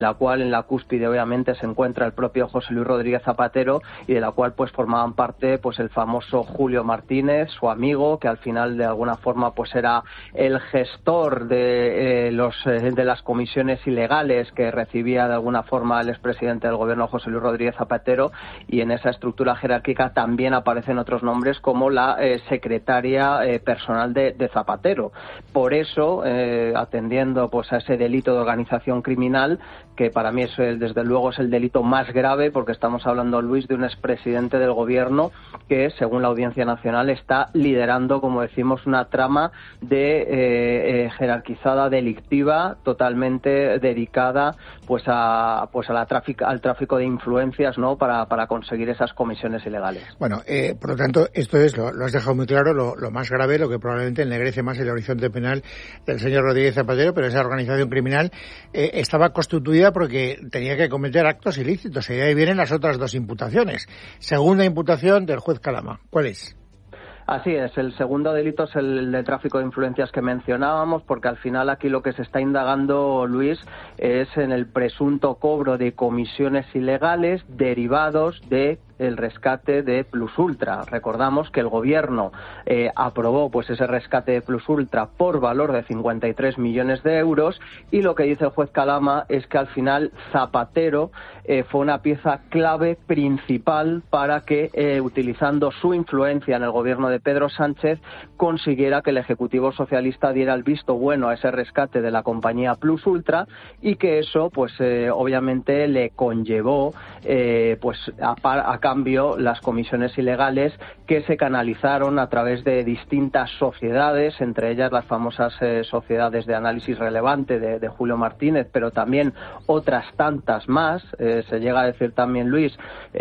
la cual en la cúspide obviamente se encuentra el propio José Luis Rodríguez Zapatero, y de la cual pues formaban parte pues el famoso Julio Martínez, su amigo, que al final de alguna forma pues era el gestor de las comisiones ilegales que recibía de alguna forma el expresidente del gobierno José Luis Rodríguez Zapatero, y en esa estructura jerárquica también aparecen otros nombres como la secretaria personal de Zapatero. Por eso, atendiendo pues a ese delito de organización criminal, que para mí desde luego es el delito más grave, porque estamos hablando, Luis, de un expresidente del gobierno que, según la Audiencia Nacional, está liderando, como decimos, una trama de jerarquizada delictiva totalmente dedicada pues al tráfico de influencias, ¿no?, para conseguir esas comisiones ilegales. Bueno, por lo tanto, esto es, lo has dejado muy claro, lo más grave, lo que probablemente ennegrece más el horizonte penal del señor Rodríguez Zapatero, pero esa organización criminal estaba constituida porque tenía que cometer actos ilícitos, y de ahí vienen las otras dos imputaciones. Segunda imputación del juez Calama, ¿cuál es? Así es, el segundo delito es el de tráfico de influencias que mencionábamos, porque al final aquí lo que se está indagando, Luis, es en el presunto cobro de comisiones ilegales derivados de el rescate de Plus Ultra. Recordamos que el gobierno aprobó pues ese rescate de Plus Ultra por valor de 53 millones de euros, y lo que dice el juez Calama es que al final Zapatero fue una pieza clave principal para que, utilizando su influencia en el gobierno de Pedro Sánchez, consiguiera que el Ejecutivo Socialista diera el visto bueno a ese rescate de la compañía Plus Ultra, y que eso pues obviamente le conllevó pues a cambio las comisiones ilegales que se canalizaron a través de distintas sociedades, entre ellas las famosas sociedades de análisis relevante de Julio Martínez, pero también otras tantas más. Se llega a decir también, Luis,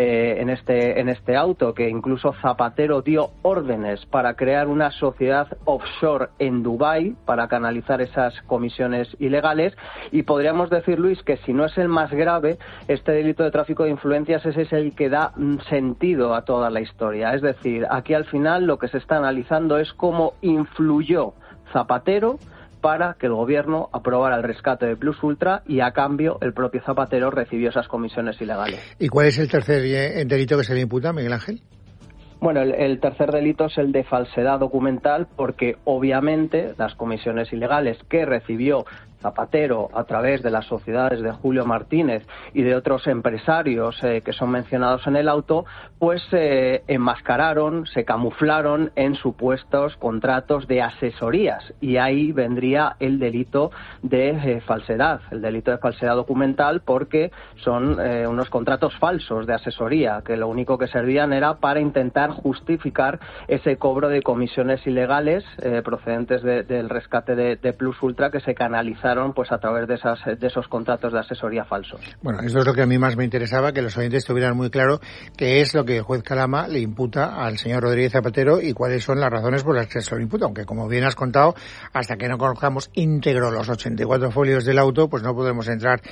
en este auto, que incluso Zapatero dio órdenes para crear una sociedad offshore en Dubái para canalizar esas comisiones ilegales. Y podríamos decir, Luis, que si no es el más grave, este delito de tráfico de influencias es el que da sentido a toda la historia. Es decir, aquí al final lo que se está analizando es cómo influyó Zapatero para que el gobierno aprobara el rescate de Plus Ultra, y a cambio el propio Zapatero recibió esas comisiones ilegales. ¿Y cuál es el tercer delito que se le imputa, Miguel Ángel? Bueno, el tercer delito es el de falsedad documental, porque obviamente las comisiones ilegales que recibió Zapatero a través de las sociedades de Julio Martínez y de otros empresarios que son mencionados en el auto, pues se enmascararon, se camuflaron en supuestos contratos de asesorías, y ahí vendría el delito de falsedad, el delito de falsedad documental, porque son unos contratos falsos de asesoría que lo único que servían era para intentar justificar ese cobro de comisiones ilegales procedentes del rescate de Plus Ultra, que se canalizaron pues a través de esos contratos de asesoría falsos. Bueno, eso es lo que a mí más me interesaba, que los oyentes tuvieran muy claro qué es lo que el juez Calama le imputa al señor Rodríguez Zapatero y cuáles son las razones por las que se lo imputa, aunque como bien has contado, hasta que no conozcamos íntegro los 84 folios del auto, pues no podremos entrar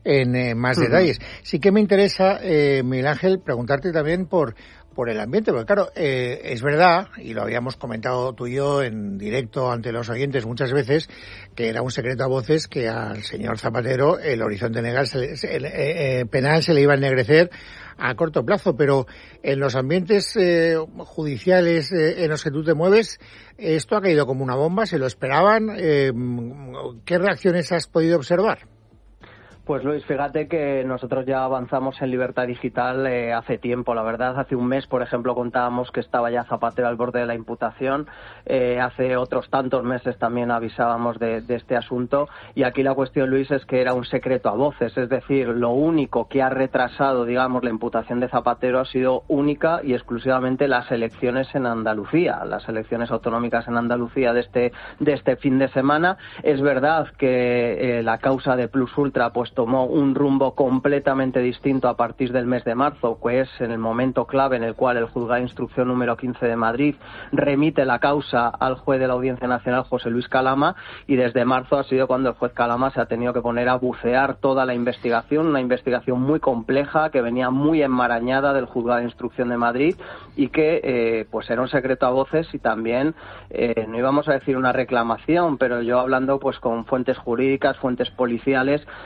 en más detalles. Sí que me interesa, Miguel Ángel, preguntarte también por el ambiente, porque claro, es verdad, y lo habíamos comentado tú y yo en directo ante los oyentes muchas veces, que era un secreto a voces que al señor Zapatero el horizonte penal se le iba a ennegrecer a corto plazo, pero en los ambientes judiciales en los que tú te mueves, esto ha caído como una bomba, ¿se lo esperaban? ¿Qué reacciones has podido observar? Pues Luis, fíjate que nosotros ya avanzamos en Libertad Digital hace tiempo, la verdad. Hace un mes, por ejemplo, contábamos que estaba ya Zapatero al borde de la imputación. Hace otros tantos meses también avisábamos de este asunto. Y aquí la cuestión, Luis, es que era un secreto a voces. Es decir, lo único que ha retrasado, digamos, la imputación de Zapatero ha sido única y exclusivamente las elecciones en Andalucía, las elecciones autonómicas en Andalucía de este fin de semana. Es verdad que la causa de Plus Ultra pues tomó un rumbo completamente distinto a partir del mes de marzo, que es en el momento clave en el cual el Juzgado de Instrucción número 15 de Madrid remite la causa al juez de la Audiencia Nacional, José Luis Calama, y desde marzo ha sido cuando el juez Calama se ha tenido que poner a bucear toda la investigación, una investigación muy compleja que venía muy enmarañada del Juzgado de Instrucción de Madrid y que pues era un secreto a voces, y también no íbamos a decir una reclamación, pero yo hablando pues con fuentes jurídicas, fuentes policiales, lo que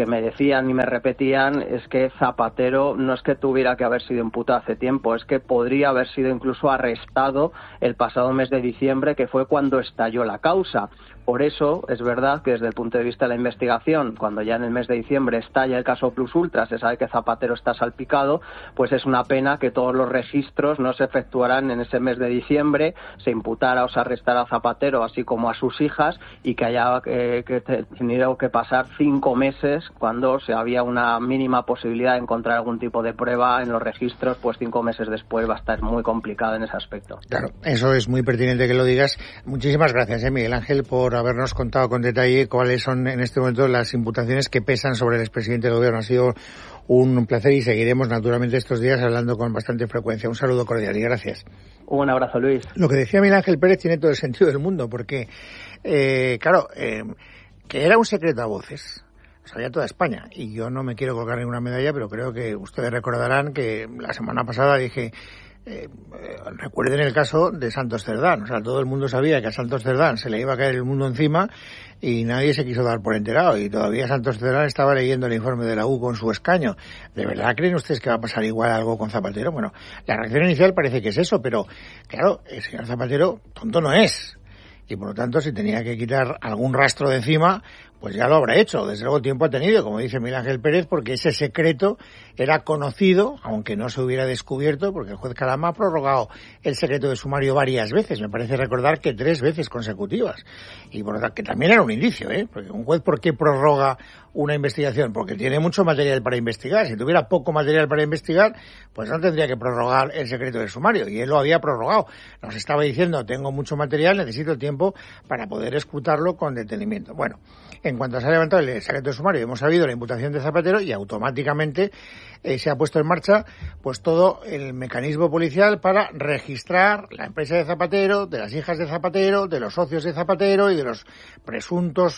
que me decían y me repetían es que Zapatero no es que tuviera que haber sido imputado hace tiempo, es que podría haber sido incluso arrestado el pasado mes de diciembre, que fue cuando estalló la causa. Por eso es verdad que desde el punto de vista de la investigación, cuando ya en el mes de diciembre estalla el caso Plus Ultra, se sabe que Zapatero está salpicado, pues es una pena que todos los registros no se efectuaran en ese mes de diciembre, se imputara o se arrestara a Zapatero, así como a sus hijas, y que haya tenido que pasar 5 meses cuando se había una mínima posibilidad de encontrar algún tipo de prueba en los registros, pues 5 meses después va a estar muy complicado en ese aspecto. Claro, eso es muy pertinente que lo digas. Muchísimas gracias, Miguel Ángel, por habernos contado con detalle cuáles son en este momento las imputaciones que pesan sobre el expresidente del Gobierno. Ha sido un placer y seguiremos naturalmente estos días hablando con bastante frecuencia. Un saludo cordial y gracias. Un abrazo, Luis. Lo que decía Miguel Ángel Pérez tiene todo el sentido del mundo, porque, que era un secreto a voces. Sabía toda España, y yo no me quiero colgar ninguna medalla, pero creo que ustedes recordarán que la semana pasada dije, recuerden el caso de Santos Cerdán. O sea, todo el mundo sabía que a Santos Cerdán se le iba a caer el mundo encima y nadie se quiso dar por enterado, y todavía Santos Cerdán estaba leyendo el informe de la U con su escaño. ¿De verdad creen ustedes que va a pasar igual algo con Zapatero? Bueno, la reacción inicial parece que es eso, pero claro, el señor Zapatero tonto no es. Y por lo tanto, si tenía que quitar algún rastro de encima, pues ya lo habrá hecho. Desde luego tiempo ha tenido, como dice Miguel Ángel Pérez, porque ese secreto era conocido, aunque no se hubiera descubierto, porque el juez Calama ha prorrogado el secreto de sumario varias veces. Me parece recordar que 3 veces consecutivas. Y por lo tanto, que también era un indicio, porque un juez, ¿por qué prorroga una investigación? Porque tiene mucho material para investigar. Si tuviera poco material para investigar, pues no tendría que prorrogar el secreto del sumario. Y él lo había prorrogado. Nos estaba diciendo, tengo mucho material, necesito tiempo para poder escrutarlo con detenimiento. Bueno, en cuanto se ha levantado el secreto del sumario, hemos sabido la imputación de Zapatero y automáticamente se ha puesto en marcha pues todo el mecanismo policial para registrar la empresa de Zapatero, de las hijas de Zapatero, de los socios de Zapatero y de los presuntos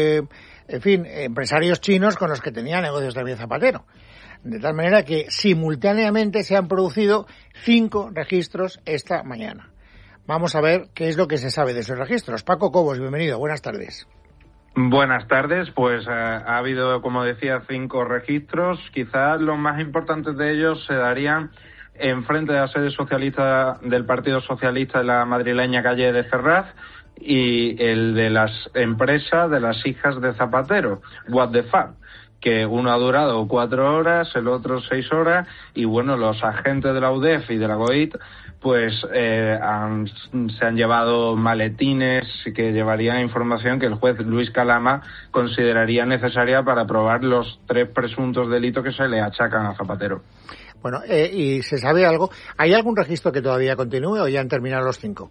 empresarios chinos con los que tenía negocios también Zapatero. De tal manera que simultáneamente se han producido 5 registros esta mañana. Vamos a ver qué es lo que se sabe de esos registros. Paco Cobos, bienvenido, buenas tardes. Buenas tardes, pues ha habido, como decía, 5 registros. Quizás los más importantes de ellos se darían enfrente de la sede socialista del Partido Socialista de la madrileña calle de Ferraz, y el de las empresas de las hijas de Zapatero, What the Fuck, que uno ha durado 4 horas, el otro 6 horas, y bueno, los agentes de la UDEF y de la GOIT pues se han llevado maletines que llevarían información que el juez Luis Calama consideraría necesaria para probar los 3 presuntos delitos que se le achacan a Zapatero. Bueno, ¿y se sabe algo? ¿Hay algún registro que todavía continúe o ya han terminado los 5?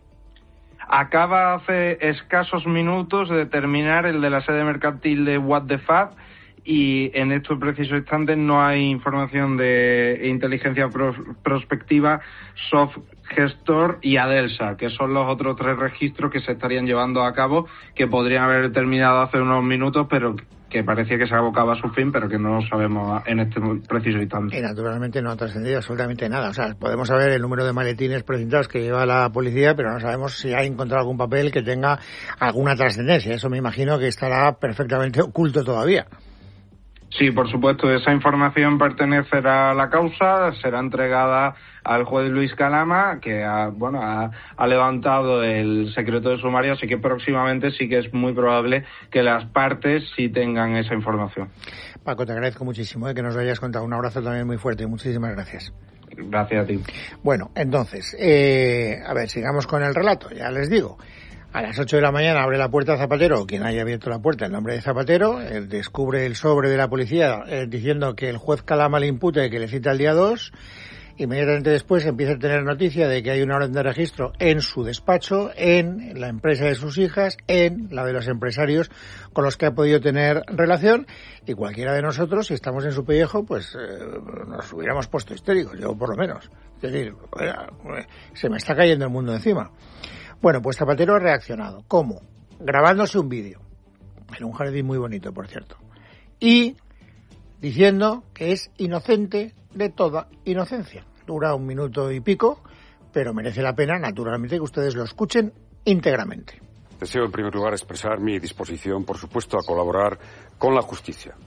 Acaba hace escasos minutos de terminar el de la sede mercantil de What the Fuck, y en estos precisos instantes no hay información de inteligencia prospectiva, Soft Gestor y Adelsa, que son los otros 3 registros que se estarían llevando a cabo, que podrían haber terminado hace unos minutos, pero que parecía que se abocaba a su fin, pero que no sabemos en este preciso instante. Y naturalmente no ha trascendido absolutamente nada. O sea, podemos saber el número de maletines presentados que lleva la policía, pero no sabemos si ha encontrado algún papel que tenga alguna trascendencia. Eso me imagino que estará perfectamente oculto todavía. Sí, por supuesto, esa información pertenecerá a la causa, será entregada al juez Luis Calama, que ha levantado el secreto de sumario, así que próximamente sí que es muy probable que las partes sí tengan esa información. Paco, te agradezco muchísimo que nos lo hayas contado. Un abrazo también muy fuerte. Muchísimas gracias. Gracias a ti. Bueno, entonces, a ver, sigamos con el relato. Ya les digo. A las 8 de la mañana abre la puerta Zapatero, quien haya abierto la puerta en nombre de Zapatero, él descubre el sobre de la policía diciendo que el juez Calama le impute que le cita el día 2, inmediatamente después empieza a tener noticia de que hay una orden de registro en su despacho, en la empresa de sus hijas, en la de los empresarios con los que ha podido tener relación, y cualquiera de nosotros, si estamos en su pellejo, pues nos hubiéramos puesto histéricos, yo por lo menos. Es decir, se me está cayendo el mundo encima. Bueno, pues Zapatero ha reaccionado. ¿Cómo? Grabándose un vídeo, en un jardín muy bonito, por cierto, y diciendo que es inocente de toda inocencia. Dura 1 minuto y pico, pero merece la pena, naturalmente, que ustedes lo escuchen íntegramente. Deseo, en primer lugar, expresar mi disposición, por supuesto, a colaborar con la justicia.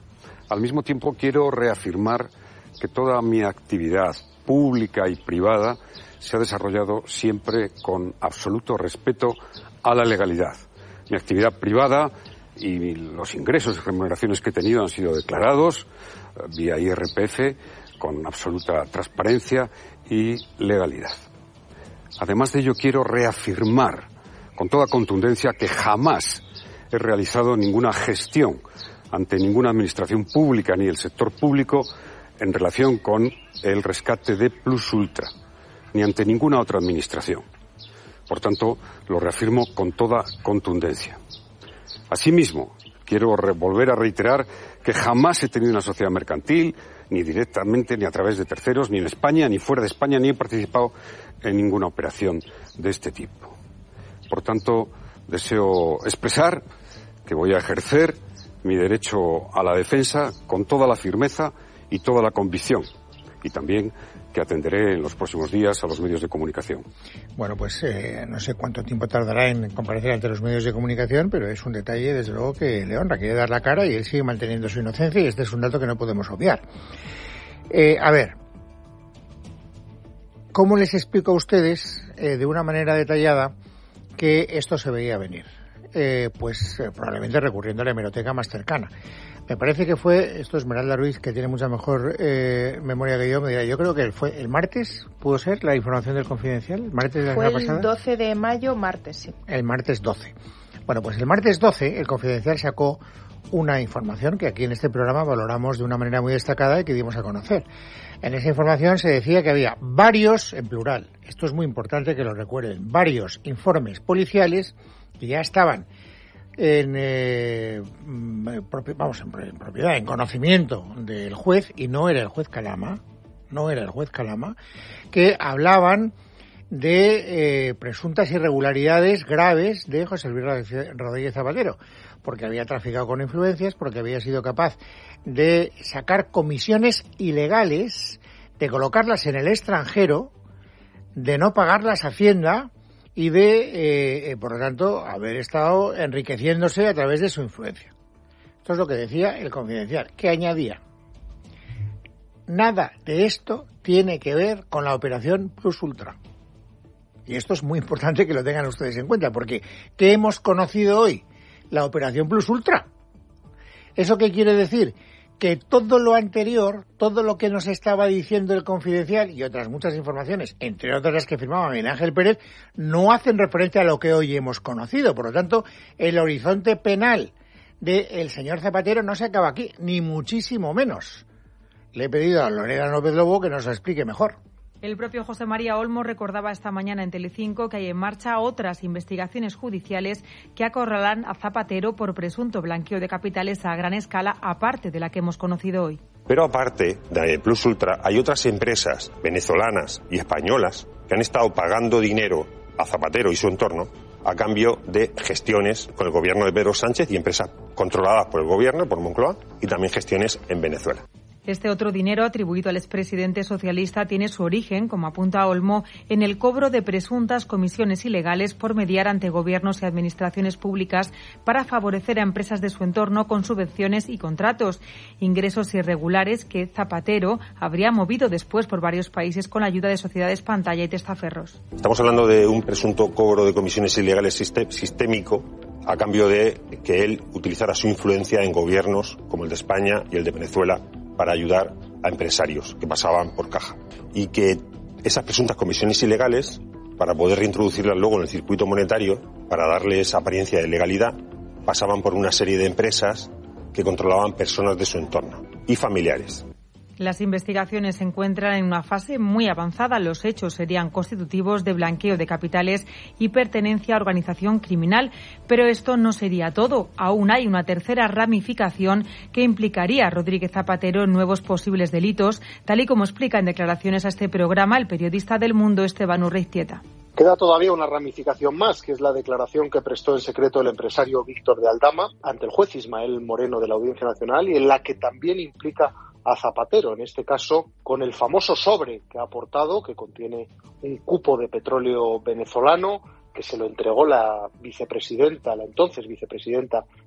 Al mismo tiempo quiero reafirmar que toda mi actividad pública y privada se ha desarrollado siempre con absoluto respeto a la legalidad. Mi actividad privada y los ingresos y remuneraciones que he tenido han sido declarados vía IRPF con absoluta transparencia y legalidad. Además de ello, quiero reafirmar con toda contundencia que jamás he realizado ninguna gestión ante ninguna administración pública ni el sector público en relación con el rescate de Plus Ultra, ni ante ninguna otra administración. Por tanto, lo reafirmo con toda contundencia. Asimismo, quiero volver a reiterar que jamás he tenido una sociedad mercantil, ni directamente, ni a través de terceros, ni en España, ni fuera de España, ni he participado en ninguna operación de este tipo. Por tanto, deseo expresar que voy a ejercer mi derecho a la defensa con toda la firmeza y toda la convicción, y también que atenderé en los próximos días a los medios de comunicación. Bueno, pues no sé cuánto tiempo tardará en comparecer ante los medios de comunicación, pero es un detalle, desde luego, que le honra, quiere dar la cara y él sigue manteniendo su inocencia, y este es un dato que no podemos obviar. A ver, ¿cómo les explico a ustedes, de una manera detallada, que esto se veía venir? Probablemente recurriendo a la hemeroteca más cercana. Me parece que fue, esto Esmeralda Ruiz, que tiene mucha mejor memoria que yo, me dirá, yo creo que fue el martes, ¿pudo ser la información del Confidencial? ¿El martes de la semana pasada? Fue el 12 de mayo, martes, sí. El martes 12. Bueno, pues el martes 12 el Confidencial sacó una información que aquí en este programa valoramos de una manera muy destacada y que dimos a conocer. En esa información se decía que había varios, en plural, esto es muy importante que lo recuerden, varios informes policiales que ya estaban en propiedad, en conocimiento del juez, y no era el juez Calama, que hablaban de presuntas irregularidades graves de José Luis Rodríguez Zapatero, porque había traficado con influencias, porque había sido capaz de sacar comisiones ilegales, de colocarlas en el extranjero, de no pagarlas a Hacienda y de, por lo tanto, haber estado enriqueciéndose a través de su influencia. Esto es lo que decía el Confidencial, que añadía: nada de esto tiene que ver con la operación Plus Ultra. Y esto es muy importante que lo tengan ustedes en cuenta, porque ¿qué hemos conocido hoy? La operación Plus Ultra. ¿Eso qué quiere decir? Que todo lo anterior, todo lo que nos estaba diciendo el Confidencial y otras muchas informaciones, entre otras las que firmaba Miguel Ángel Pérez, no hacen referencia a lo que hoy hemos conocido. Por lo tanto, el horizonte penal del señor Zapatero no se acaba aquí, ni muchísimo menos. Le he pedido a Lorena López Lobo que nos lo explique mejor. El propio José María Olmo recordaba esta mañana en Telecinco que hay en marcha otras investigaciones judiciales que acorralan a Zapatero por presunto blanqueo de capitales a gran escala, aparte de la que hemos conocido hoy. Pero aparte de Plus Ultra, hay otras empresas venezolanas y españolas que han estado pagando dinero a Zapatero y su entorno a cambio de gestiones con el gobierno de Pedro Sánchez y empresas controladas por el gobierno, por Moncloa, y también gestiones en Venezuela. Este otro dinero atribuido al expresidente socialista tiene su origen, como apunta Olmo, en el cobro de presuntas comisiones ilegales por mediar ante gobiernos y administraciones públicas para favorecer a empresas de su entorno con subvenciones y contratos. Ingresos irregulares que Zapatero habría movido después por varios países con la ayuda de sociedades pantalla y testaferros. Estamos hablando de un presunto cobro de comisiones ilegales sistémico a cambio de que él utilizara su influencia en gobiernos como el de España y el de Venezuela para ayudar a empresarios que pasaban por caja. Y que esas presuntas comisiones ilegales, para poder reintroducirlas luego en el circuito monetario, para darle esa apariencia de legalidad, pasaban por una serie de empresas que controlaban personas de su entorno y familiares. Las investigaciones se encuentran en una fase muy avanzada. Los hechos serían constitutivos de blanqueo de capitales y pertenencia a organización criminal. Pero esto no sería todo. Aún hay una tercera ramificación que implicaría a Rodríguez Zapatero en nuevos posibles delitos, tal y como explica en declaraciones a este programa el periodista del Mundo Esteban Urreiztieta. Queda todavía una ramificación más, que es la declaración que prestó en secreto el empresario Víctor de Aldama ante el juez Ismael Moreno de la Audiencia Nacional, y en la que también implica a Zapatero, en este caso con el famoso sobre que ha aportado, que contiene un cupo de petróleo venezolano, que se lo entregó la entonces vicepresidenta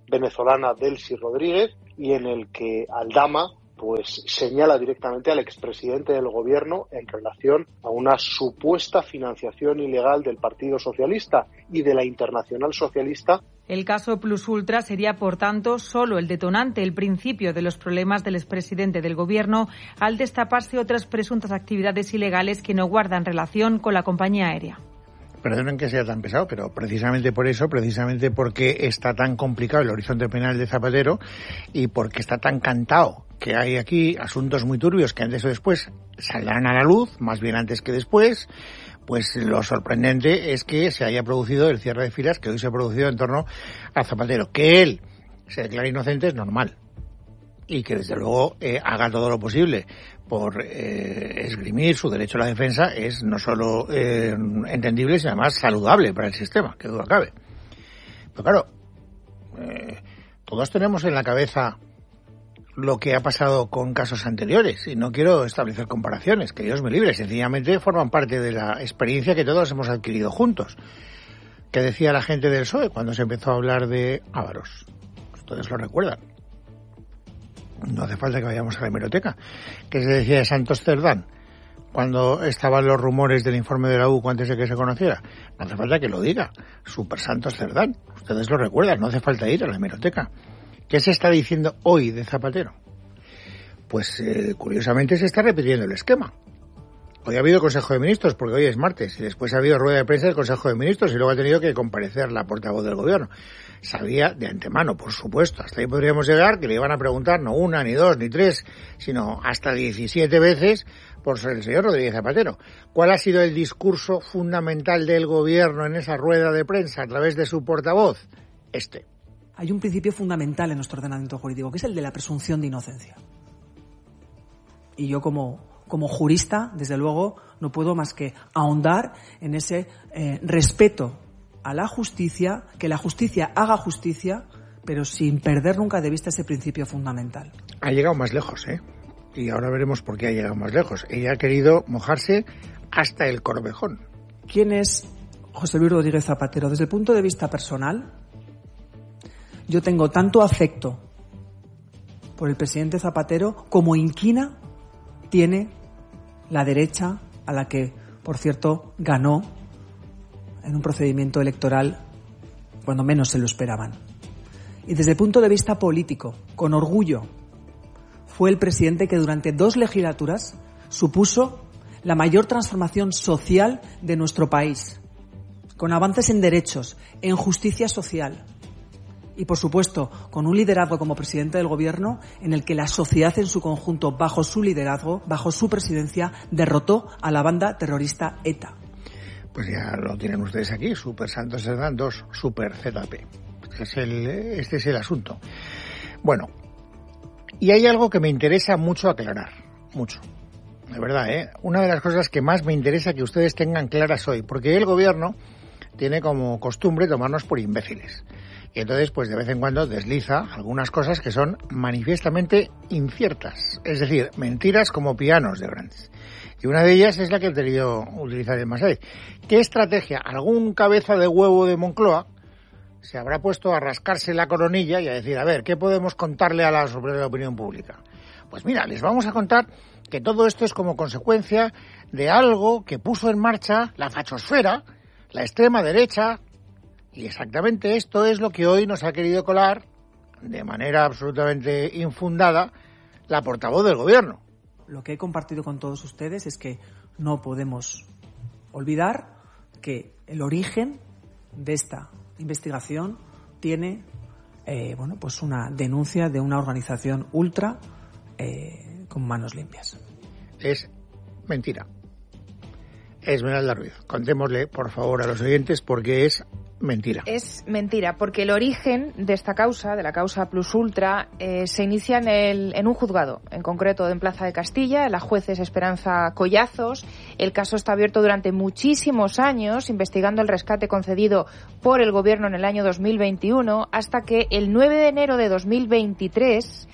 venezolana Delcy Rodríguez, y en el que Aldama pues señala directamente al expresidente del gobierno en relación a una supuesta financiación ilegal del Partido Socialista y de la Internacional Socialista. El caso Plus Ultra sería, por tanto, solo el detonante, el principio de los problemas del expresidente del gobierno al destaparse otras presuntas actividades ilegales que no guardan relación con la compañía aérea. Perdonen que sea tan pesado, pero precisamente por eso, precisamente porque está tan complicado el horizonte penal de Zapatero y porque está tan cantado que hay aquí asuntos muy turbios que antes o después saldrán a la luz, más bien antes que después, pues lo sorprendente es que se haya producido el cierre de filas que hoy se ha producido en torno a Zapatero. Que él se declare inocente es normal y que desde luego haga todo lo posible por esgrimir su derecho a la defensa es no solo entendible, sino además saludable para el sistema, que duda cabe. Pero claro, todos tenemos en la cabeza lo que ha pasado con casos anteriores y no quiero establecer comparaciones, que Dios me libre, sencillamente forman parte de la experiencia que todos hemos adquirido juntos. ¿Qué decía la gente del PSOE cuando se empezó a hablar de Ábalos? Ustedes lo recuerdan. No hace falta que vayamos a la hemeroteca. ¿Qué se decía de Santos Cerdán cuando estaban los rumores del informe de la UCO antes de que se conociera? No hace falta que lo diga. Super Santos Cerdán. Ustedes lo recuerdan, no hace falta ir a la hemeroteca. ¿Qué se está diciendo hoy de Zapatero? Pues curiosamente se está repitiendo el esquema. Hoy ha habido Consejo de Ministros, porque hoy es martes, y después ha habido rueda de prensa del Consejo de Ministros, y luego ha tenido que comparecer la portavoz del Gobierno. Sabía de antemano, por supuesto, hasta ahí podríamos llegar, que le iban a preguntar no una, ni dos, ni tres, sino hasta 17 veces por el señor Rodríguez Zapatero. ¿Cuál ha sido el discurso fundamental del Gobierno en esa rueda de prensa a través de su portavoz? Hay un principio fundamental en nuestro ordenamiento jurídico, que es el de la presunción de inocencia. Y yo como jurista, desde luego, no puedo más que ahondar en ese respeto a la justicia, que la justicia haga justicia, pero sin perder nunca de vista ese principio fundamental. Ha llegado más lejos, y ahora veremos por qué ha llegado más lejos. Ella ha querido mojarse hasta el corvejón. ¿Quién es José Luis Rodríguez Zapatero? Desde el punto de vista personal, yo tengo tanto afecto por el presidente Zapatero como inquina tiene la derecha, a la que, por cierto, ganó en un procedimiento electoral cuando menos se lo esperaban. Y desde el punto de vista político, con orgullo, fue el presidente que durante 2 legislaturas supuso la mayor transformación social de nuestro país, con avances en derechos, en justicia social y, por supuesto, con un liderazgo como presidente del Gobierno en el que la sociedad en su conjunto, bajo su liderazgo, bajo su presidencia, derrotó a la banda terrorista ETA. Pues ya lo tienen ustedes aquí, Super Santos Cerdán 2, Super ZP. Este es el asunto. Bueno, y hay algo que me interesa mucho aclarar, mucho. De verdad, una de las cosas que más me interesa que ustedes tengan claras hoy, porque el Gobierno tiene como costumbre tomarnos por imbéciles. Y entonces, pues de vez en cuando desliza algunas cosas que son manifiestamente inciertas. Es decir, mentiras como pianos de Brands. Y una de ellas es la que he querido utilizar en Massaid. ¿Qué estrategia? Algún cabeza de huevo de Moncloa se habrá puesto a rascarse la coronilla y a decir, a ver, ¿qué podemos contarle a la Suprema Opinión Pública? Pues mira, les vamos a contar que todo esto es como consecuencia de algo que puso en marcha la fachosfera, la extrema derecha. Y exactamente esto es lo que hoy nos ha querido colar, de manera absolutamente infundada, la portavoz del Gobierno. Lo que he compartido con todos ustedes es que no podemos olvidar que el origen de esta investigación tiene pues una denuncia de una organización ultra con manos limpias. Es mentira. Esmeralda Ruiz, contémosle, por favor, a los oyentes por qué es mentira. Es mentira, porque el origen de esta causa, de la causa Plus Ultra, se inicia en un juzgado, en concreto en Plaza de Castilla. La juez es Esperanza Collazos. El caso está abierto durante muchísimos años, investigando el rescate concedido por el Gobierno en el año 2021, hasta que el 9 de enero de 2023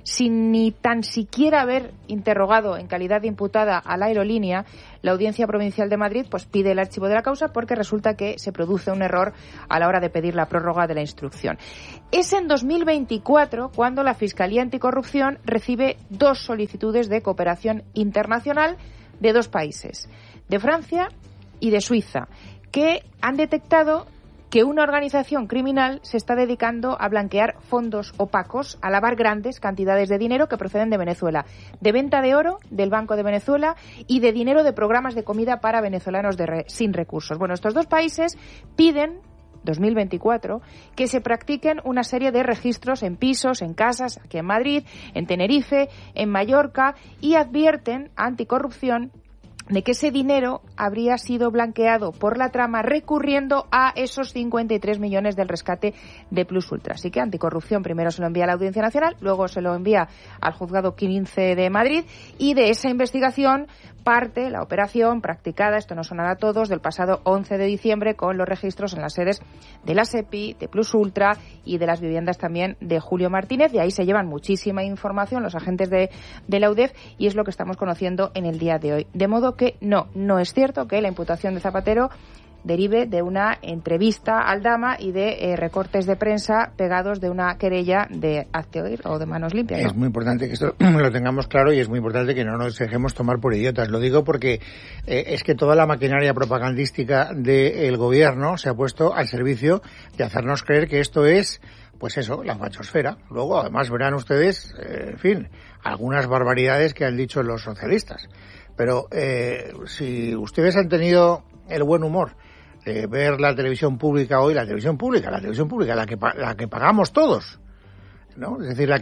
sin ni tan siquiera haber interrogado en calidad de imputada a la aerolínea, la Audiencia Provincial de Madrid pues pide el archivo de la causa porque resulta que se produce un error a la hora de pedir la prórroga de la instrucción. Es en 2024 cuando la Fiscalía Anticorrupción recibe 2 solicitudes de cooperación internacional de 2 países, de Francia y de Suiza, que han detectado que una organización criminal se está dedicando a blanquear fondos opacos, a lavar grandes cantidades de dinero que proceden de Venezuela, de venta de oro del Banco de Venezuela y de dinero de programas de comida para venezolanos sin recursos. Bueno, estos 2 países piden 2024, que se practiquen una serie de registros en pisos, en casas, aquí en Madrid, en Tenerife, en Mallorca, y advierten a Anticorrupción de que ese dinero habría sido blanqueado por la trama recurriendo a esos 53 millones del rescate de Plus Ultra. Así que Anticorrupción primero se lo envía a la Audiencia Nacional, luego se lo envía al Juzgado 15 de Madrid, y de esa investigación parte la operación practicada, esto no sonará a todos, del pasado 11 de diciembre con los registros en las sedes de la SEPI, de Plus Ultra y de las viviendas también de Julio Martínez. De ahí se llevan muchísima información los agentes de la UDEF y es lo que estamos conociendo en el día de hoy. De modo que no es cierto que la imputación de Zapatero derive de una entrevista al Dama y de recortes de prensa pegados de una querella de hazte oír o de manos limpias, ¿no? Es muy importante que esto lo tengamos claro y es muy importante que no nos dejemos tomar por idiotas. Lo digo porque es que toda la maquinaria propagandística del gobierno se ha puesto al servicio de hacernos creer que esto es, pues eso, la fachosfera. Luego, además, verán ustedes, en fin, algunas barbaridades que han dicho los socialistas. Pero si ustedes han tenido el buen humor de ver la televisión pública hoy, la televisión pública, la que pagamos todos, ¿no? Es decir, la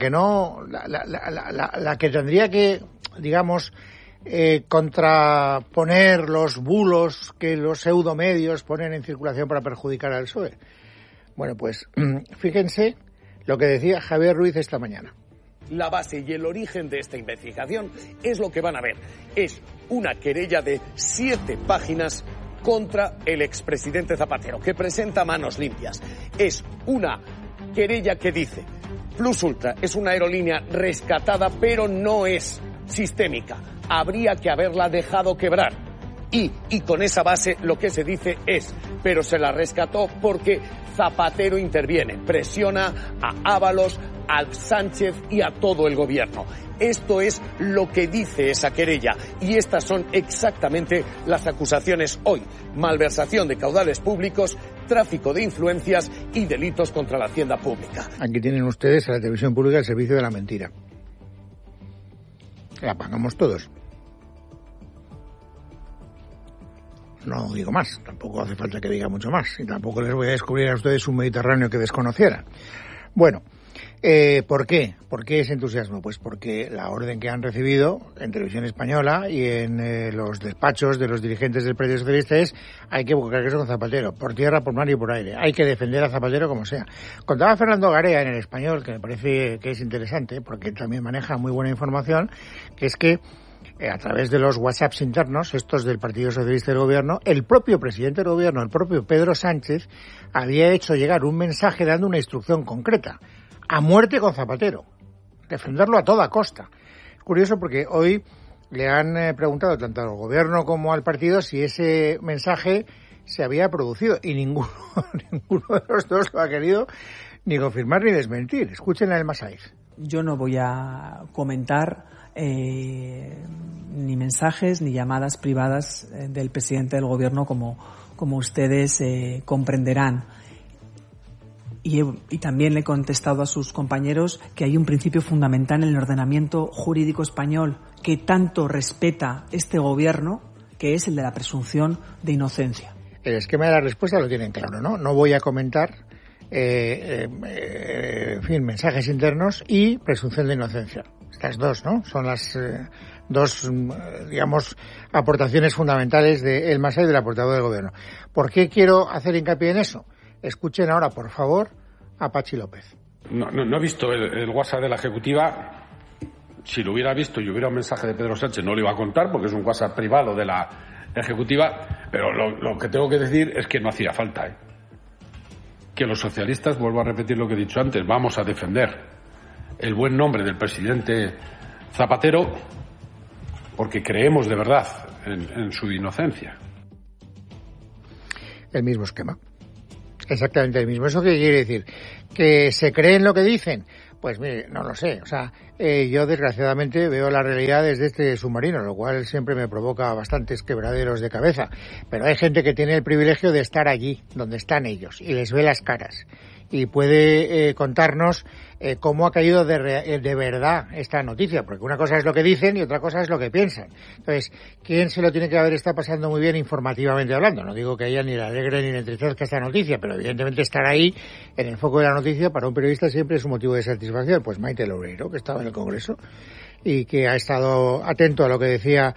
que tendría que, digamos, contraponer los bulos que los pseudomedios ponen en circulación para perjudicar al PSOE. Bueno, pues fíjense lo que decía Javier Ruiz esta mañana. La base y el origen de esta investigación es lo que van a ver. Es una querella de 7 páginas contra el expresidente Zapatero, que presenta manos limpias. Es una querella que dice: Plus Ultra es una aerolínea rescatada, pero no es sistémica. Habría que haberla dejado quebrar. Y con esa base lo que se dice es: pero se la rescató porque Zapatero interviene, presiona a Ábalos, a Sánchez y a todo el gobierno. Esto es lo que dice esa querella y estas son exactamente las acusaciones hoy: malversación de caudales públicos, tráfico de influencias y delitos contra la hacienda pública. Aquí tienen ustedes a la televisión pública el servicio de la mentira. La pagamos todos. No digo más, tampoco hace falta que diga mucho más y tampoco les voy a descubrir a ustedes un Mediterráneo que desconocieran. Bueno, ¿por qué? ¿Por qué ese entusiasmo? Pues porque la orden que han recibido en Televisión Española y en los despachos de los dirigentes del Partido Socialista es: hay que buscar queso con Zapatero, por tierra, por mar y por aire. Hay que defender a Zapatero como sea. Contaba Fernando Garea en El Español, que me parece que es interesante, porque también maneja muy buena información, que es que a través de los WhatsApps internos, estos del Partido Socialista del Gobierno, el propio presidente del Gobierno, el propio Pedro Sánchez, había hecho llegar un mensaje dando una instrucción concreta: a muerte con Zapatero, defenderlo a toda costa. Es curioso porque hoy le han preguntado tanto al Gobierno como al partido si ese mensaje se había producido y ninguno de los dos lo ha querido ni confirmar ni desmentir. Escuchen a El Masaiz. Yo no voy a comentar ni mensajes ni llamadas privadas del presidente del Gobierno, como ustedes comprenderán. Y también le he contestado a sus compañeros que hay un principio fundamental en el ordenamiento jurídico español que tanto respeta este Gobierno, que es el de la presunción de inocencia. El esquema de la respuesta lo tienen claro, ¿no? No voy a comentar en fin, mensajes internos y presunción de inocencia. Estas dos, ¿no? Son las dos, digamos, aportaciones fundamentales de El Masai y del portavoz del Gobierno. ¿Por qué quiero hacer hincapié en eso? Escuchen ahora, por favor, a Pachi López. No he visto el WhatsApp de la Ejecutiva. Si lo hubiera visto y hubiera un mensaje de Pedro Sánchez, no lo iba a contar porque es un WhatsApp privado de la Ejecutiva. Pero lo que tengo que decir es que no hacía falta, Que los socialistas, vuelvo a repetir lo que he dicho antes, vamos a defender el buen nombre del presidente Zapatero porque creemos de verdad en su inocencia. El mismo esquema. Exactamente el mismo. ¿Eso qué quiere decir? ¿Que se creen lo que dicen? Pues mire, no lo sé. O sea, yo desgraciadamente veo la realidad desde este submarino, lo cual siempre me provoca bastantes quebraderos de cabeza. Pero hay gente que tiene el privilegio de estar allí, donde están ellos, y les ve las caras. Y puede contarnos cómo ha caído de verdad esta noticia, porque una cosa es lo que dicen y otra cosa es lo que piensan. Entonces, ¿quién se lo tiene que haber estado pasando muy bien informativamente hablando? No digo que a ella ni le alegre ni le entristezca esta noticia, pero evidentemente estar ahí en el foco de la noticia para un periodista siempre es un motivo de satisfacción. Pues Maite Loureiro, que estaba en el Congreso y que ha estado atento a lo que decía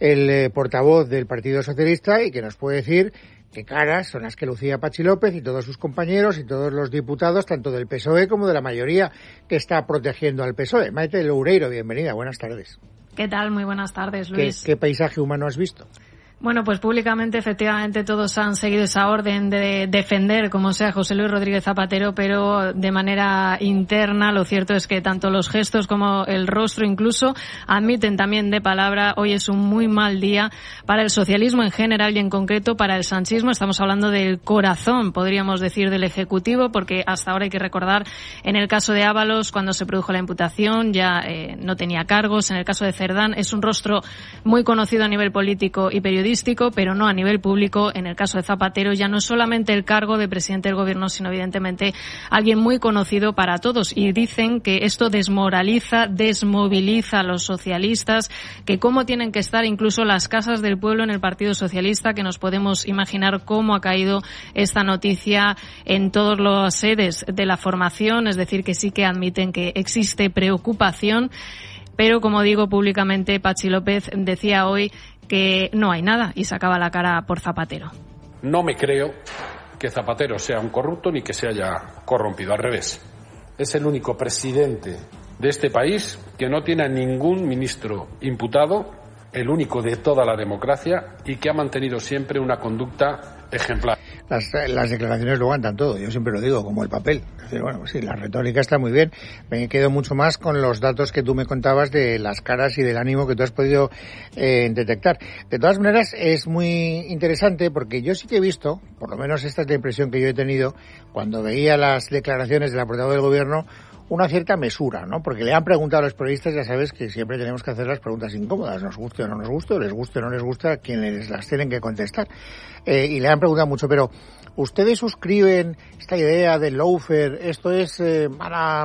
el portavoz del Partido Socialista y que nos puede decir qué caras son las que lucía Patxi López y todos sus compañeros y todos los diputados, tanto del PSOE como de la mayoría que está protegiendo al PSOE. Maite Loureiro, bienvenida, buenas tardes. ¿Qué tal? Muy buenas tardes, Luis. ¿Qué paisaje humano has visto? Bueno, pues públicamente, efectivamente, todos han seguido esa orden de defender, como sea, José Luis Rodríguez Zapatero, pero de manera interna. Lo cierto es que tanto los gestos como el rostro incluso admiten también de palabra. Hoy es un muy mal día para el socialismo en general y en concreto para el sanchismo. Estamos hablando del corazón, podríamos decir, del Ejecutivo, porque hasta ahora hay que recordar, en el caso de Ábalos, cuando se produjo la imputación, ya no tenía cargos. En el caso de Cerdán, es un rostro muy conocido a nivel político y periodístico, pero no a nivel público. En el caso de Zapatero ya no es solamente el cargo de presidente del gobierno, sino evidentemente alguien muy conocido para todos. Y dicen que esto desmoraliza, desmoviliza a los socialistas, que cómo tienen que estar incluso las casas del pueblo en el Partido Socialista, que nos podemos imaginar cómo ha caído esta noticia en todas las sedes de la formación. Es decir, que sí que admiten que existe preocupación. Pero, como digo, públicamente Patxi López decía hoy que no hay nada y sacaba la cara por Zapatero. No me creo que Zapatero sea un corrupto ni que se haya corrompido, al revés. Es el único presidente de este país que no tiene a ningún ministro imputado, el único de toda la democracia, y que ha mantenido siempre una conducta ejemplar. Las declaraciones lo aguantan todo, yo siempre lo digo, como el papel. Es decir, bueno, sí, la retórica está muy bien. Me quedo mucho más con los datos que tú me contabas de las caras y del ánimo que tú has podido detectar. De todas maneras, es muy interesante porque yo sí que he visto, por lo menos esta es la impresión que yo he tenido, cuando veía las declaraciones de la portavoz del Gobierno, una cierta mesura, ¿no? Porque le han preguntado a los periodistas, ya sabes que siempre tenemos que hacer las preguntas incómodas, nos guste o no nos guste, o les guste o no les guste a quienes las tienen que contestar. Y le han preguntado mucho, pero ¿ustedes suscriben esta idea del lawfare? ¿Esto es mala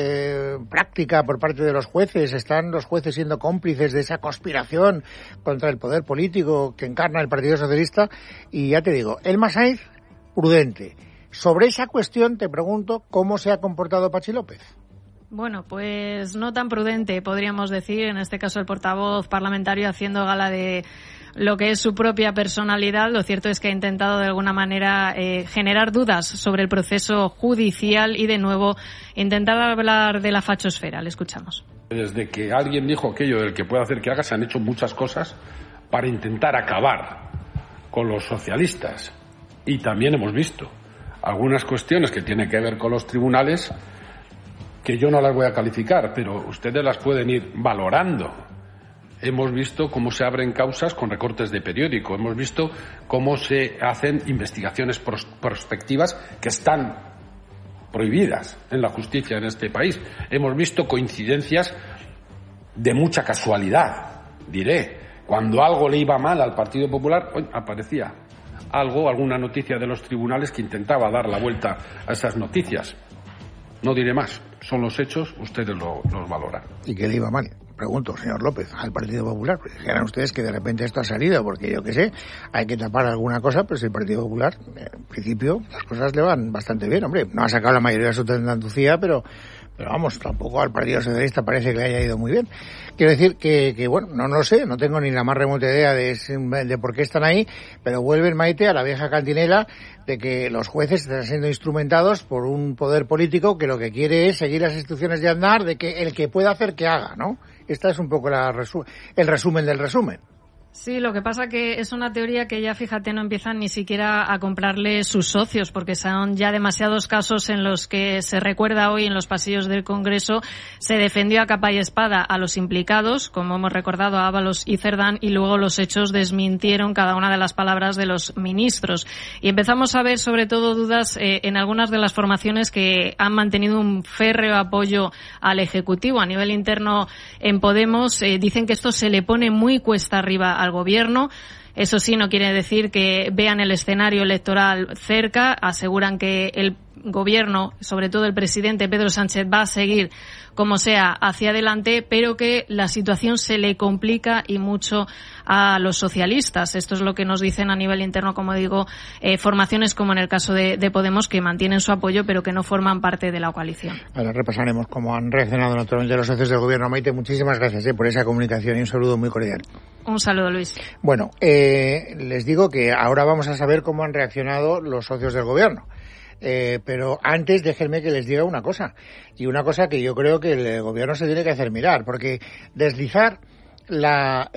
práctica por parte de los jueces? ¿Están los jueces siendo cómplices de esa conspiración contra el poder político que encarna el Partido Socialista? Y ya te digo, Elma Sainz, prudente. Sobre esa cuestión te pregunto cómo se ha comportado Patxi López. Bueno, pues no tan prudente, podríamos decir, en este caso el portavoz parlamentario haciendo gala de lo que es su propia personalidad. Lo cierto es que ha intentado de alguna manera generar dudas sobre el proceso judicial y de nuevo intentar hablar de la fachosfera. Le escuchamos. Desde que alguien dijo aquello del que puede hacer que haga, se han hecho muchas cosas para intentar acabar con los socialistas. Y también hemos visto algunas cuestiones que tienen que ver con los tribunales que yo no las voy a calificar, pero ustedes las pueden ir valorando. Hemos visto cómo se abren causas con recortes de periódico, hemos visto cómo se hacen investigaciones prospectivas que están prohibidas en la justicia en este país. Hemos visto coincidencias de mucha casualidad, diré. Cuando algo le iba mal al Partido Popular, hoy aparecía alguna noticia de los tribunales que intentaba dar la vuelta a esas noticias. No diré más, son los hechos, ustedes los valoran. ¿Y qué le iba mal? Pregunto, señor López, al Partido Popular. Dijeran ustedes que de repente esto ha salido, porque yo qué sé, hay que tapar alguna cosa, pues el Partido Popular, en principio, las cosas le van bastante bien. Hombre, no ha sacado la mayoría de su Andalucía, pero vamos, tampoco al Partido Socialista parece que le haya ido muy bien. Quiero decir que bueno, no lo sé, no tengo ni la más remota idea de por qué están ahí, pero vuelven, Maite, a la vieja cantinela de que los jueces están siendo instrumentados por un poder político que lo que quiere es seguir las instrucciones de Aznar, de que el que pueda hacer que haga, ¿no? Esta es un poco el resumen del resumen. Sí, lo que pasa que es una teoría que ya, fíjate, no empiezan ni siquiera a comprarle sus socios, porque son ya demasiados casos en los que se recuerda hoy en los pasillos del Congreso, se defendió a capa y espada a los implicados, como hemos recordado a Ábalos y Cerdán, y luego los hechos desmintieron cada una de las palabras de los ministros. Y empezamos a ver sobre todo dudas en algunas de las formaciones que han mantenido un férreo apoyo al Ejecutivo. A nivel interno en Podemos dicen que esto se le pone muy cuesta arriba al Gobierno. Eso sí, no quiere decir que vean el escenario electoral cerca. Aseguran que el Gobierno, sobre todo el presidente Pedro Sánchez, va a seguir como sea hacia adelante, pero que la situación se le complica y mucho a los socialistas. Esto es lo que nos dicen a nivel interno, como digo, formaciones como en el caso de Podemos, que mantienen su apoyo pero que no forman parte de la coalición. Ahora repasaremos cómo han reaccionado naturalmente los socios del Gobierno. Maite, muchísimas gracias por esa comunicación y un saludo muy cordial. Un saludo, Luis. Bueno, les digo que ahora vamos a saber cómo han reaccionado los socios del Gobierno. Pero antes déjenme que les diga una cosa, y una cosa que yo creo que el Gobierno se tiene que hacer mirar, porque deslizar la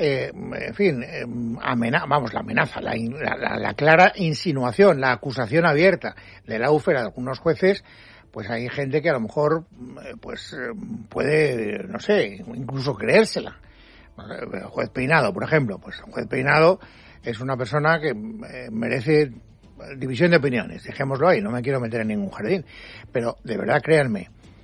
amenaza, la clara insinuación, la acusación abierta de lawfare a algunos jueces, pues hay gente que a lo mejor puede, no sé, incluso creérsela. El juez Peinado, por ejemplo, pues el juez Peinado es una persona que merece división de opiniones, dejémoslo ahí, no me quiero meter en ningún jardín, pero de verdad créanme,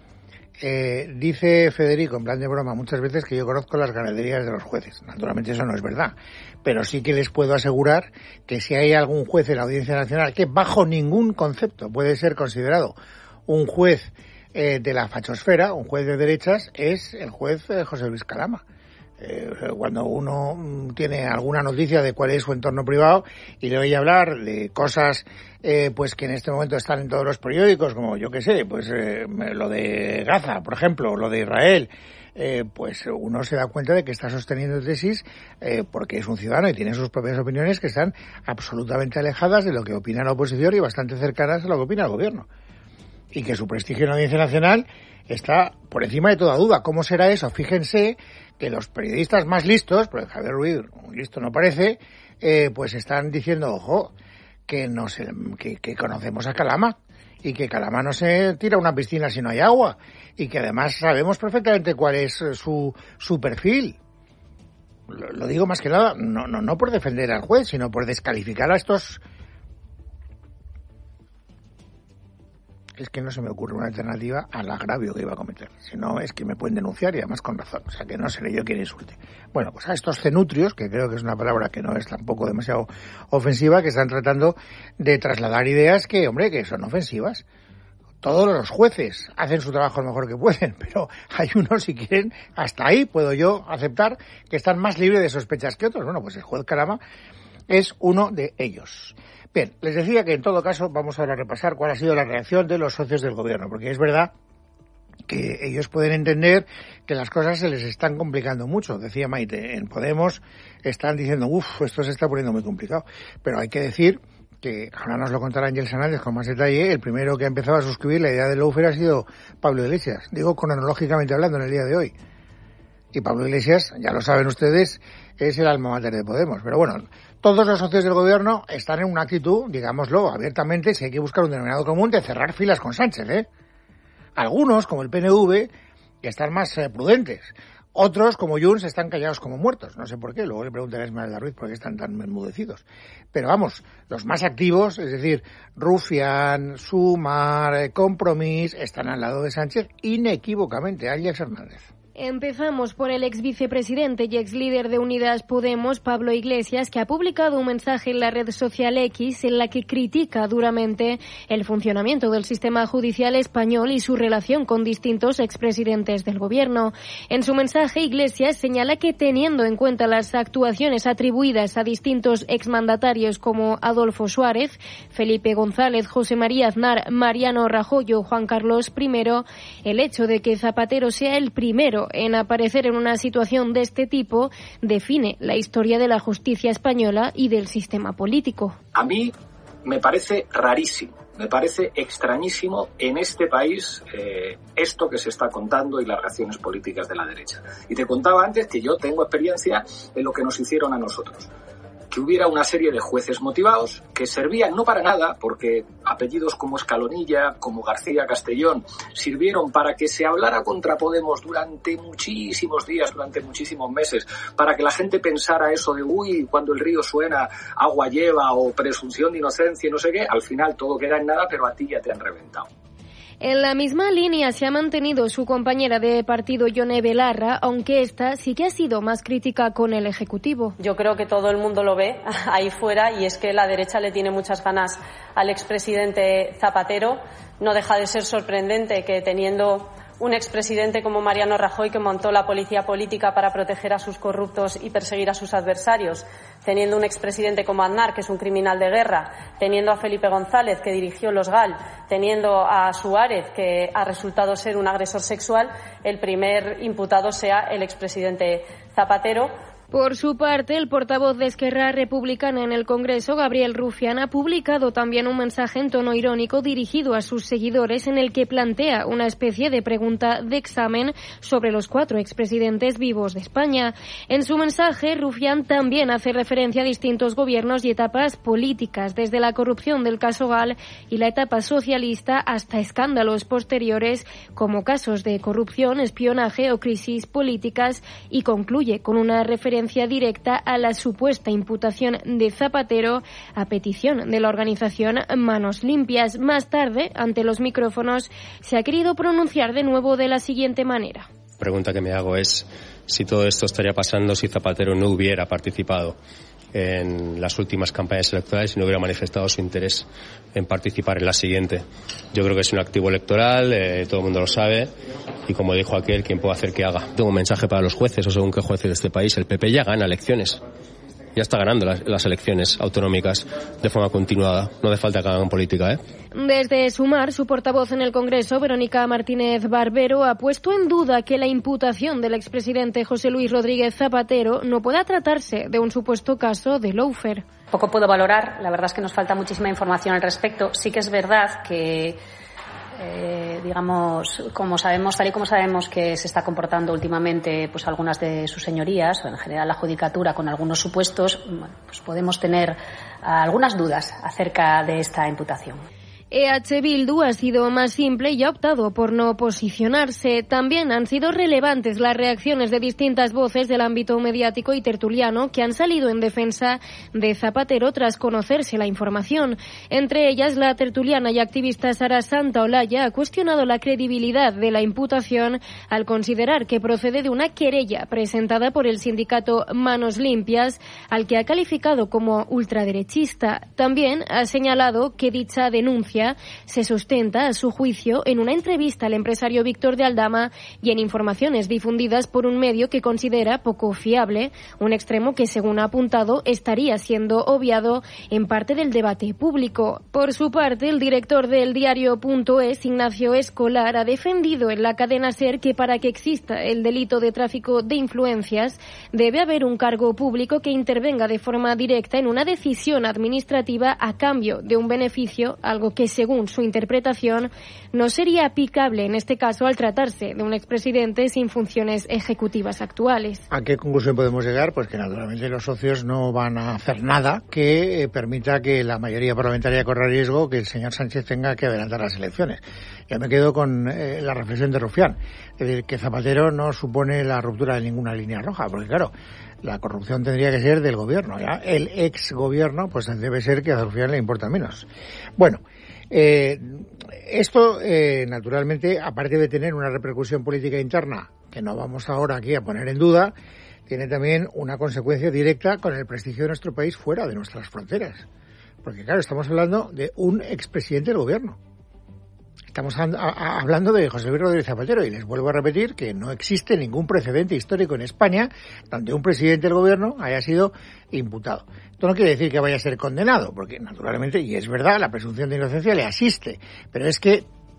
dice Federico en plan de broma muchas veces que yo conozco las ganaderías de los jueces. Naturalmente eso no es verdad, pero sí que les puedo asegurar que si hay algún juez en la Audiencia Nacional que bajo ningún concepto puede ser considerado un juez de la fachosfera, un juez de derechas, es el juez José Luis Calama. Cuando uno tiene alguna noticia de cuál es su entorno privado y le oye hablar de cosas pues que en este momento están en todos los periódicos, como yo que sé, pues lo de Gaza, por ejemplo, lo de Israel, pues uno se da cuenta de que está sosteniendo tesis porque es un ciudadano y tiene sus propias opiniones que están absolutamente alejadas de lo que opina la oposición y bastante cercanas a lo que opina el Gobierno, y que su prestigio en la Audiencia Nacional está por encima de toda duda. ¿Cómo será eso? Fíjense que los periodistas más listos, porque Javier Ruiz listo no parece, pues están diciendo, ojo, que no sé, que conocemos a Calama y que Calama no se tira a una piscina si no hay agua y que además sabemos perfectamente cuál es su perfil. Lo digo más que nada, no por defender al juez, sino por descalificar a estos. Es que no se me ocurre una alternativa al agravio que iba a cometer. Si no, es que me pueden denunciar y además con razón. O sea, que no seré yo quien insulte. Bueno, pues a estos cenutrios, que creo que es una palabra que no es tampoco demasiado ofensiva, que están tratando de trasladar ideas que, hombre, que son ofensivas. Todos los jueces hacen su trabajo lo mejor que pueden, pero hay unos, si quieren, hasta ahí puedo yo aceptar que están más libres de sospechas que otros. Bueno, pues el juez Calama es uno de ellos. Bien, les decía que en todo caso vamos ahora a repasar cuál ha sido la reacción de los socios del Gobierno, porque es verdad que ellos pueden entender que las cosas se les están complicando mucho. Decía Maite, en Podemos están diciendo, esto se está poniendo muy complicado, pero hay que decir que, ahora nos lo contará Ángel Hernández con más detalle, el primero que ha empezado a suscribir la idea del lawfare ha sido Pablo Iglesias, digo cronológicamente hablando en el día de hoy. Y Pablo Iglesias, ya lo saben ustedes, es el alma mater de Podemos. Pero bueno, todos los socios del Gobierno están en una actitud, digámoslo abiertamente, si hay que buscar un denominador común, de cerrar filas con Sánchez, Algunos, como el PNV, están más prudentes. Otros, como Junts, están callados como muertos. No sé por qué, luego le preguntaré a Esmeralda Ruiz por qué están tan enmudecidos. Pero vamos, los más activos, es decir, Rufián, Sumar, Compromís, están al lado de Sánchez inequívocamente. Ángel Hernández. Empezamos por el ex vicepresidente y ex líder de Unidas Podemos, Pablo Iglesias, que ha publicado un mensaje en la red social X en la que critica duramente el funcionamiento del sistema judicial español y su relación con distintos expresidentes del Gobierno. En su mensaje, Iglesias señala que, teniendo en cuenta las actuaciones atribuidas a distintos exmandatarios como Adolfo Suárez, Felipe González, José María Aznar, Mariano Rajoy o Juan Carlos I, el hecho de que Zapatero sea el primero en aparecer en una situación de este tipo define la historia de la justicia española y del sistema político. A mí me parece rarísimo, me parece extrañísimo en este país esto que se está contando y las reacciones políticas de la derecha. Y te contaba antes que yo tengo experiencia en lo que nos hicieron a nosotros. Que hubiera una serie de jueces motivados que servían no para nada, porque apellidos como Escalonilla, como García Castellón, sirvieron para que se hablara contra Podemos durante muchísimos días, durante muchísimos meses, para que la gente pensara eso de uy, cuando el río suena, agua lleva, o presunción de inocencia y no sé qué. Al final todo queda en nada, pero a ti ya te han reventado. En la misma línea se ha mantenido su compañera de partido, Yone Belarra, aunque esta sí que ha sido más crítica con el Ejecutivo. Yo creo que todo el mundo lo ve ahí fuera, y es que la derecha le tiene muchas ganas al expresidente Zapatero. No deja de ser sorprendente que, teniendo un expresidente como Mariano Rajoy, que montó la policía política para proteger a sus corruptos y perseguir a sus adversarios, teniendo un expresidente como Aznar, que es un criminal de guerra, teniendo a Felipe González, que dirigió los GAL, teniendo a Suárez, que ha resultado ser un agresor sexual, el primer imputado sea el expresidente Zapatero. Por su parte, el portavoz de Esquerra Republicana en el Congreso, Gabriel Rufián, ha publicado también un mensaje en tono irónico dirigido a sus seguidores en el que plantea una especie de pregunta de examen sobre los 4 expresidentes vivos de España. En su mensaje, Rufián también hace referencia a distintos gobiernos y etapas políticas, desde la corrupción del caso GAL y la etapa socialista hasta escándalos posteriores como casos de corrupción, espionaje o crisis políticas, y concluye con una referencia directa a la supuesta imputación de Zapatero a petición de la organización Manos Limpias. Más tarde, ante los micrófonos, se ha querido pronunciar de nuevo de la siguiente manera. La pregunta que me hago es si todo esto estaría pasando si Zapatero no hubiera participado en las últimas campañas electorales y no hubiera manifestado su interés en participar en la siguiente. Yo creo que es un activo electoral, todo el mundo lo sabe, y como dijo aquel, ¿quién puede hacer que haga? Tengo un mensaje para los jueces, o según qué jueces de este país. El PP ya gana elecciones. Ya está ganando las elecciones autonómicas de forma continuada. No hace falta que hagan política, ¿eh? Desde Sumar, su portavoz en el Congreso, Verónica Martínez Barbero, ha puesto en duda que la imputación del expresidente José Luis Rodríguez Zapatero no pueda tratarse de un supuesto caso de lawfare. Poco puedo valorar, la verdad es que nos falta muchísima información al respecto. Sí que es verdad que digamos, tal y como sabemos que se está comportando últimamente pues algunas de sus señorías, o en general la judicatura, con algunos supuestos, bueno, pues podemos tener algunas dudas acerca de esta imputación. EH Bildu ha sido más simple y ha optado por no posicionarse. También han sido relevantes las reacciones de distintas voces del ámbito mediático y tertuliano que han salido en defensa de Zapatero tras conocerse la información. Entre ellas, la tertuliana y activista Sara Santaolalla ha cuestionado la credibilidad de la imputación al considerar que procede de una querella presentada por el sindicato Manos Limpias, al que ha calificado como ultraderechista. También ha señalado que dicha denuncia se sustenta, a su juicio, en una entrevista al empresario Víctor de Aldama y en informaciones difundidas por un medio que considera poco fiable, un extremo que, según ha apuntado, estaría siendo obviado en parte del debate público. Por su parte, el director del diario.es, Ignacio Escolar, ha defendido en la cadena SER que para que exista el delito de tráfico de influencias debe haber un cargo público que intervenga de forma directa en una decisión administrativa a cambio de un beneficio, algo que, según su interpretación, no sería aplicable en este caso al tratarse de un expresidente sin funciones ejecutivas actuales. ¿A qué conclusión podemos llegar? Pues que naturalmente los socios no van a hacer nada que permita que la mayoría parlamentaria corra riesgo que el señor Sánchez tenga que adelantar las elecciones. Ya me quedo con la reflexión de Rufián, es decir, que Zapatero no supone la ruptura de ninguna línea roja, porque claro, la corrupción tendría que ser del gobierno, ¿ya? El ex gobierno pues debe ser que a Rufián le importa menos. Bueno, esto naturalmente, aparte de tener una repercusión política interna que no vamos ahora aquí a poner en duda, tiene también una consecuencia directa con el prestigio de nuestro país fuera de nuestras fronteras, porque claro, estamos hablando de un expresidente del gobierno. Estamos hablando de José Luis Rodríguez Zapatero y les vuelvo a repetir que no existe ningún precedente histórico en España donde un presidente del gobierno haya sido imputado. Esto no quiere decir que vaya a ser condenado, porque naturalmente, y es verdad, la presunción de inocencia le asiste, pero es que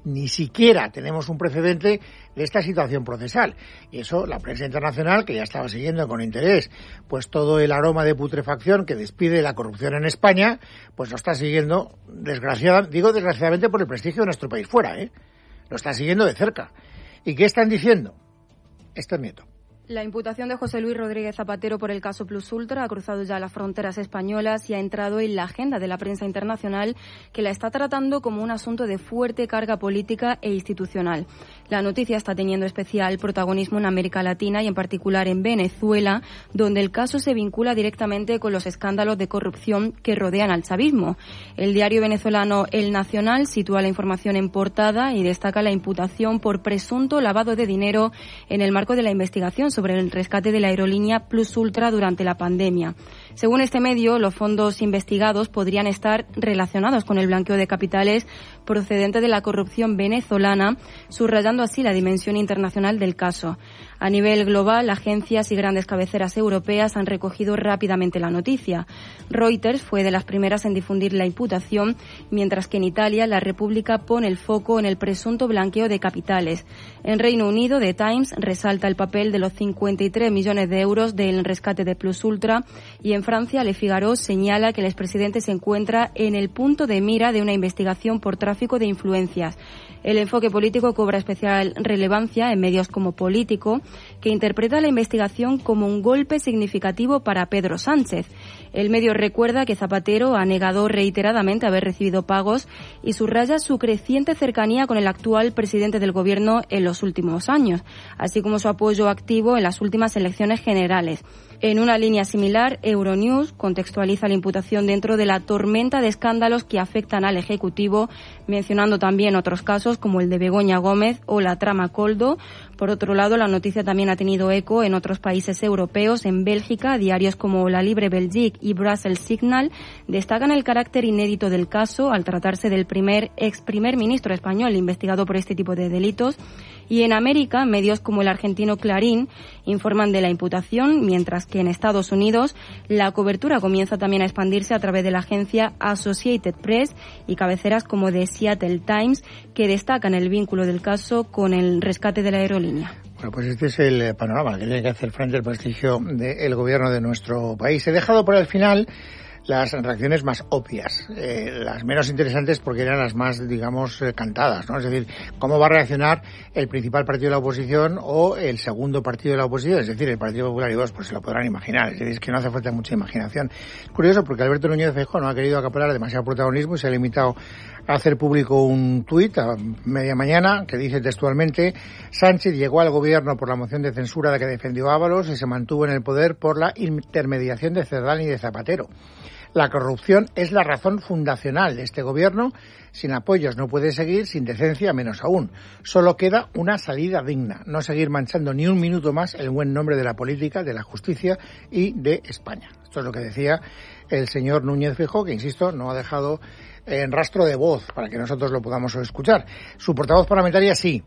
ni siquiera tenemos un precedente de esta situación procesal. Y eso la prensa internacional, que ya estaba siguiendo con interés pues todo el aroma de putrefacción que despide la corrupción en España, pues lo está siguiendo, desgraciadamente por el prestigio de nuestro país fuera, lo está siguiendo de cerca. ¿Y qué están diciendo? Este nieto. La imputación de José Luis Rodríguez Zapatero por el caso Plus Ultra ha cruzado ya las fronteras españolas y ha entrado en la agenda de la prensa internacional, que la está tratando como un asunto de fuerte carga política e institucional. La noticia está teniendo especial protagonismo en América Latina y en particular en Venezuela, donde el caso se vincula directamente con los escándalos de corrupción que rodean al chavismo. El diario venezolano El Nacional sitúa la información en portada y destaca la imputación por presunto lavado de dinero en el marco de la investigación sobre el rescate de la aerolínea Plus Ultra durante la pandemia. Según este medio, los fondos investigados podrían estar relacionados con el blanqueo de capitales procedente de la corrupción venezolana, subrayando así la dimensión internacional del caso. A nivel global, agencias y grandes cabeceras europeas han recogido rápidamente la noticia. Reuters fue de las primeras en difundir la imputación, mientras que en Italia la República pone el foco en el presunto blanqueo de capitales. En Reino Unido, The Times resalta el papel de los 53 millones de euros del rescate de Plus Ultra, y en Francia Le Figaro señala que el expresidente se encuentra en el punto de mira de una investigación por tráfico de influencias. El enfoque político cobra especial relevancia en medios como Político, que interpreta la investigación como un golpe significativo para Pedro Sánchez. El medio recuerda que Zapatero ha negado reiteradamente haber recibido pagos y subraya su creciente cercanía con el actual presidente del Gobierno en los últimos años, así como su apoyo activo en las últimas elecciones generales. En una línea similar, Euronews contextualiza la imputación dentro de la tormenta de escándalos que afectan al Ejecutivo, mencionando también otros casos como el de Begoña Gómez o la trama Coldo. Por otro lado, la noticia también ha tenido eco en otros países europeos. En Bélgica, diarios como La Libre Belgique y Brussels Signal destacan el carácter inédito del caso al tratarse del ex primer ministro español investigado por este tipo de delitos. Y en América, medios como el argentino Clarín informan de la imputación, mientras que en Estados Unidos la cobertura comienza también a expandirse a través de la agencia Associated Press y cabeceras como The Seattle Times, que destacan el vínculo del caso con el rescate de la aerolínea. Bueno, pues este es el panorama que tiene que hacer frente al prestigio del gobierno de nuestro país. He dejado para el final las reacciones más obvias, las menos interesantes porque eran las más, digamos, cantadas, ¿no? Es decir, cómo va a reaccionar el principal partido de la oposición o el segundo partido de la oposición, es decir, el Partido Popular y Vox, pues se lo podrán imaginar, es decir, es que no hace falta mucha imaginación. Curioso porque Alberto Núñez Feijóo no ha querido acaparar demasiado protagonismo y se ha limitado a hacer público un tuit a media mañana que dice textualmente: Sánchez llegó al gobierno por la moción de censura de que defendió Ábalos y se mantuvo en el poder por la intermediación de Cerdán y de Zapatero. La corrupción es la razón fundacional de este gobierno. Sin apoyos no puede seguir, sin decencia menos aún. Solo queda una salida digna, no seguir manchando ni un minuto más el buen nombre de la política, de la justicia y de España. Esto es lo que decía el señor Núñez Feijóo, que, insisto, no ha dejado en rastro de voz para que nosotros lo podamos escuchar. Su portavoz parlamentaria sí.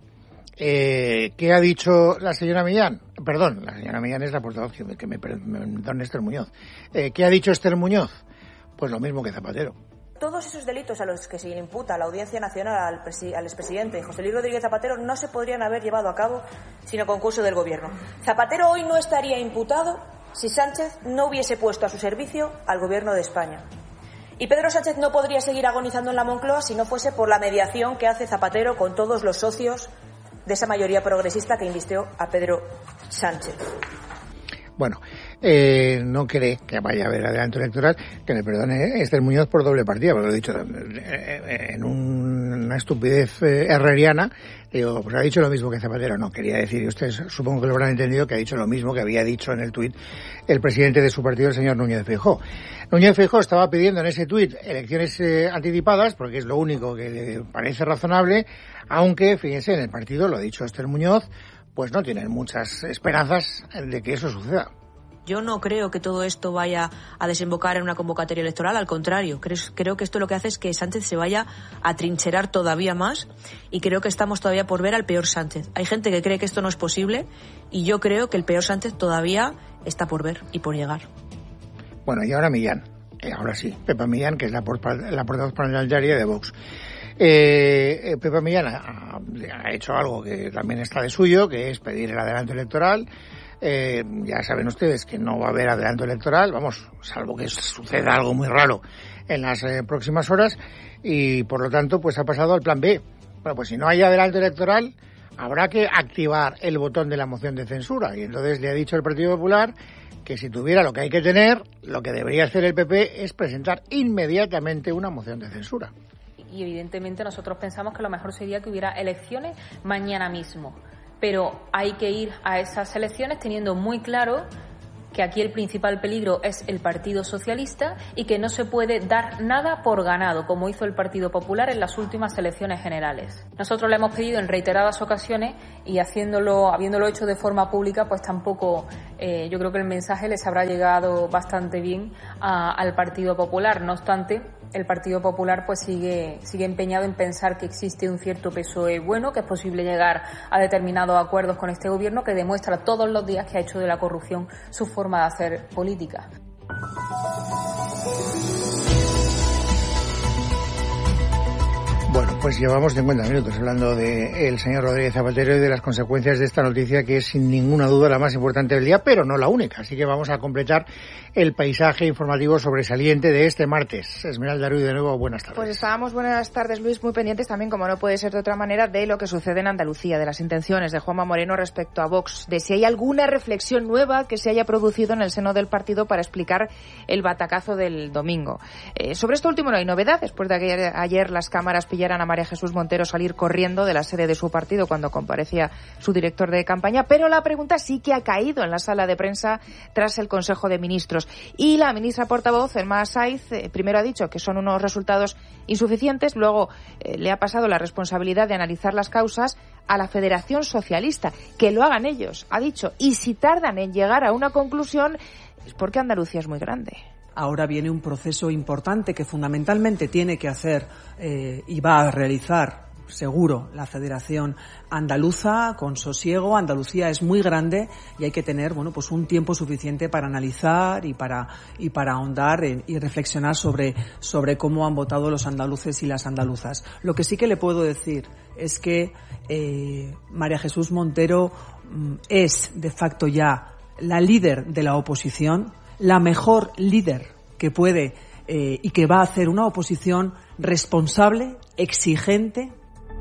¿Qué ha dicho la señora Millán? Perdón, la señora Millán es la portavoz que me perdone, Esther Muñoz. ¿Qué ha dicho Esther Muñoz? Pues lo mismo que Zapatero. Todos esos delitos a los que se le imputa a la Audiencia Nacional al expresidente José Luis Rodríguez Zapatero no se podrían haber llevado a cabo sin el concurso del Gobierno. Zapatero hoy no estaría imputado si Sánchez no hubiese puesto a su servicio al Gobierno de España. Y Pedro Sánchez no podría seguir agonizando en la Moncloa si no fuese por la mediación que hace Zapatero con todos los socios de esa mayoría progresista que invistió a Pedro Sánchez. Bueno, no cree que vaya a haber adelanto electoral, que me perdone Esther Muñoz por doble partida, porque lo he dicho en una estupidez herreriana. Digo, pues ha dicho lo mismo que Zapatero. No, quería decir, y ustedes supongo que lo habrán entendido, que ha dicho lo mismo que había dicho en el tuit el presidente de su partido, el señor Núñez Feijóo. Núñez Feijóo estaba pidiendo en ese tuit elecciones anticipadas, porque es lo único que le parece razonable, aunque, fíjense, en el partido, lo ha dicho Esther Muñoz, pues no tienen muchas esperanzas de que eso suceda. Yo no creo que todo esto vaya a desembocar en una convocatoria electoral, al contrario, creo que esto lo que hace es que Sánchez se vaya a trincherar todavía más y creo que estamos todavía por ver al peor Sánchez. Hay gente que cree que esto no es posible y yo creo que el peor Sánchez todavía está por ver y por llegar. Bueno, y ahora Millán, ahora sí, Pepa Millán, que es la portavoz parlamentaria de Vox. Pepa Millán ha hecho algo que también está de suyo, que es pedir el adelanto electoral. Ya saben ustedes que no va a haber adelanto electoral, vamos, salvo que suceda algo muy raro en las próximas horas, y por lo tanto pues ha pasado al plan B. Bueno, pues si no hay adelanto electoral, habrá que activar el botón de la moción de censura, y entonces le ha dicho el Partido Popular que si tuviera lo que hay que tener, lo que debería hacer el PP es presentar inmediatamente una moción de censura. Y evidentemente nosotros pensamos que lo mejor sería que hubiera elecciones mañana mismo. Pero hay que ir a esas elecciones teniendo muy claro que aquí el principal peligro es el Partido Socialista y que no se puede dar nada por ganado, como hizo el Partido Popular en las últimas elecciones generales. Nosotros le hemos pedido en reiteradas ocasiones y habiéndolo hecho de forma pública, pues tampoco yo creo que el mensaje les habrá llegado bastante bien al Partido Popular. No obstante, el Partido Popular pues sigue empeñado en pensar que existe un cierto PSOE bueno, que es posible llegar a determinados acuerdos con este gobierno, que demuestra todos los días que ha hecho de la corrupción su forma de hacer política. Bueno, pues llevamos 50 minutos hablando del señor Rodríguez Zapatero y de las consecuencias de esta noticia, que es sin ninguna duda la más importante del día, pero no la única. Así que vamos a completar el paisaje informativo sobresaliente de este martes. Esmeralda Ruiz, de nuevo, buenas tardes. Pues estábamos, buenas tardes, Luis, muy pendientes también, como no puede ser de otra manera, de lo que sucede en Andalucía, de las intenciones de Juanma Moreno respecto a Vox, de si hay alguna reflexión nueva que se haya producido en el seno del partido para explicar el batacazo del domingo. Sobre esto último no hay novedad, después de que ayer las cámaras pillaran a María Jesús Montero salir corriendo de la sede de su partido cuando comparecía su director de campaña, pero la pregunta sí que ha caído en la sala de prensa tras el Consejo de Ministros. Y la ministra portavoz, Elma Saiz, primero ha dicho que son unos resultados insuficientes, luego le ha pasado la responsabilidad de analizar las causas a la Federación Socialista, que lo hagan ellos, ha dicho, y si tardan en llegar a una conclusión es porque Andalucía es muy grande. Ahora viene un proceso importante que fundamentalmente tiene que hacer y va a realizar, seguro, la Federación Andaluza con sosiego. Andalucía es muy grande y hay que tener, bueno, pues un tiempo suficiente para analizar y para ahondar y reflexionar sobre cómo han votado los andaluces y las andaluzas. Lo que sí que le puedo decir es que María Jesús Montero es de facto ya la líder de la oposición, la mejor líder que puede y que va a hacer una oposición responsable, exigente.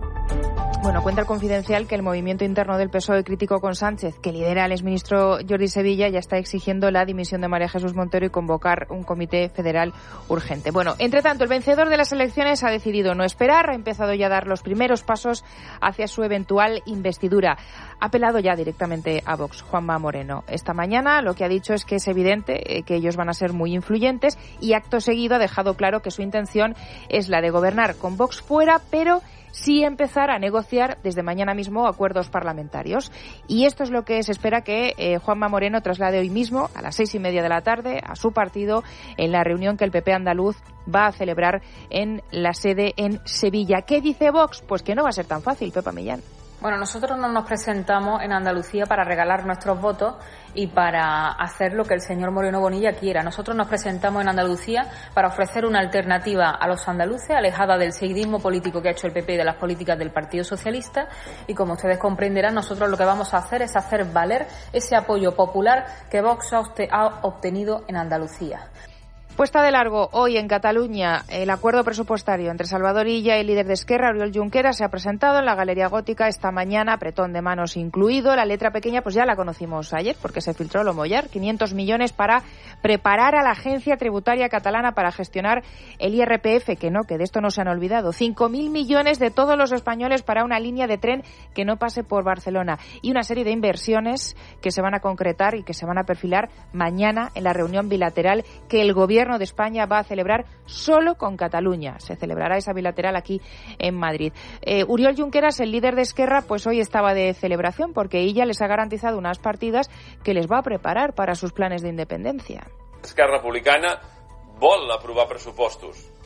Bueno, cuenta el Confidencial que el movimiento interno del PSOE crítico con Sánchez, que lidera el exministro Jordi Sevilla, ya está exigiendo la dimisión de María Jesús Montero y convocar un comité federal urgente. Bueno, entre tanto, el vencedor de las elecciones ha decidido no esperar, ha empezado ya a dar los primeros pasos hacia su eventual investidura. Ha apelado ya directamente a Vox, Juanma Moreno. Esta mañana lo que ha dicho es que es evidente que ellos van a ser muy influyentes y acto seguido ha dejado claro que su intención es la de gobernar con Vox fuera, pero sí empezar a negociar desde mañana mismo acuerdos parlamentarios. Y esto es lo que se espera que Juanma Moreno traslade hoy mismo a las 6:30 de la tarde a su partido en la reunión que el PP andaluz va a celebrar en la sede en Sevilla. ¿Qué dice Vox? Pues que no va a ser tan fácil, Pepa Millán. Bueno, nosotros no nos presentamos en Andalucía para regalar nuestros votos y para hacer lo que el señor Moreno Bonilla quiera. Nosotros nos presentamos en Andalucía para ofrecer una alternativa a los andaluces, alejada del seguidismo político que ha hecho el PP y de las políticas del Partido Socialista. Y como ustedes comprenderán, nosotros lo que vamos a hacer es hacer valer ese apoyo popular que Vox ha obtenido en Andalucía. Puesta de largo hoy en Cataluña el acuerdo presupuestario entre Salvador Illa y el líder de Esquerra, Oriol Junqueras, se ha presentado en la Galería Gótica esta mañana, apretón de manos incluido. La letra pequeña pues ya la conocimos ayer porque se filtró lo mollar, 500 millones para preparar a la agencia tributaria catalana para gestionar el IRPF, que de esto no se han olvidado, 5.000 millones de todos los españoles para una línea de tren que no pase por Barcelona y una serie de inversiones que se van a concretar y que se van a perfilar mañana en la reunión bilateral que el Gobierno de España va a celebrar solo con Cataluña. Se celebrará esa bilateral aquí en Madrid. Oriol Junqueras, el líder de Esquerra, pues hoy estaba de celebración porque ella les ha garantizado unas partidas que les va a preparar para sus planes de independencia. Esquerra Republicana vol aprovar pressupostos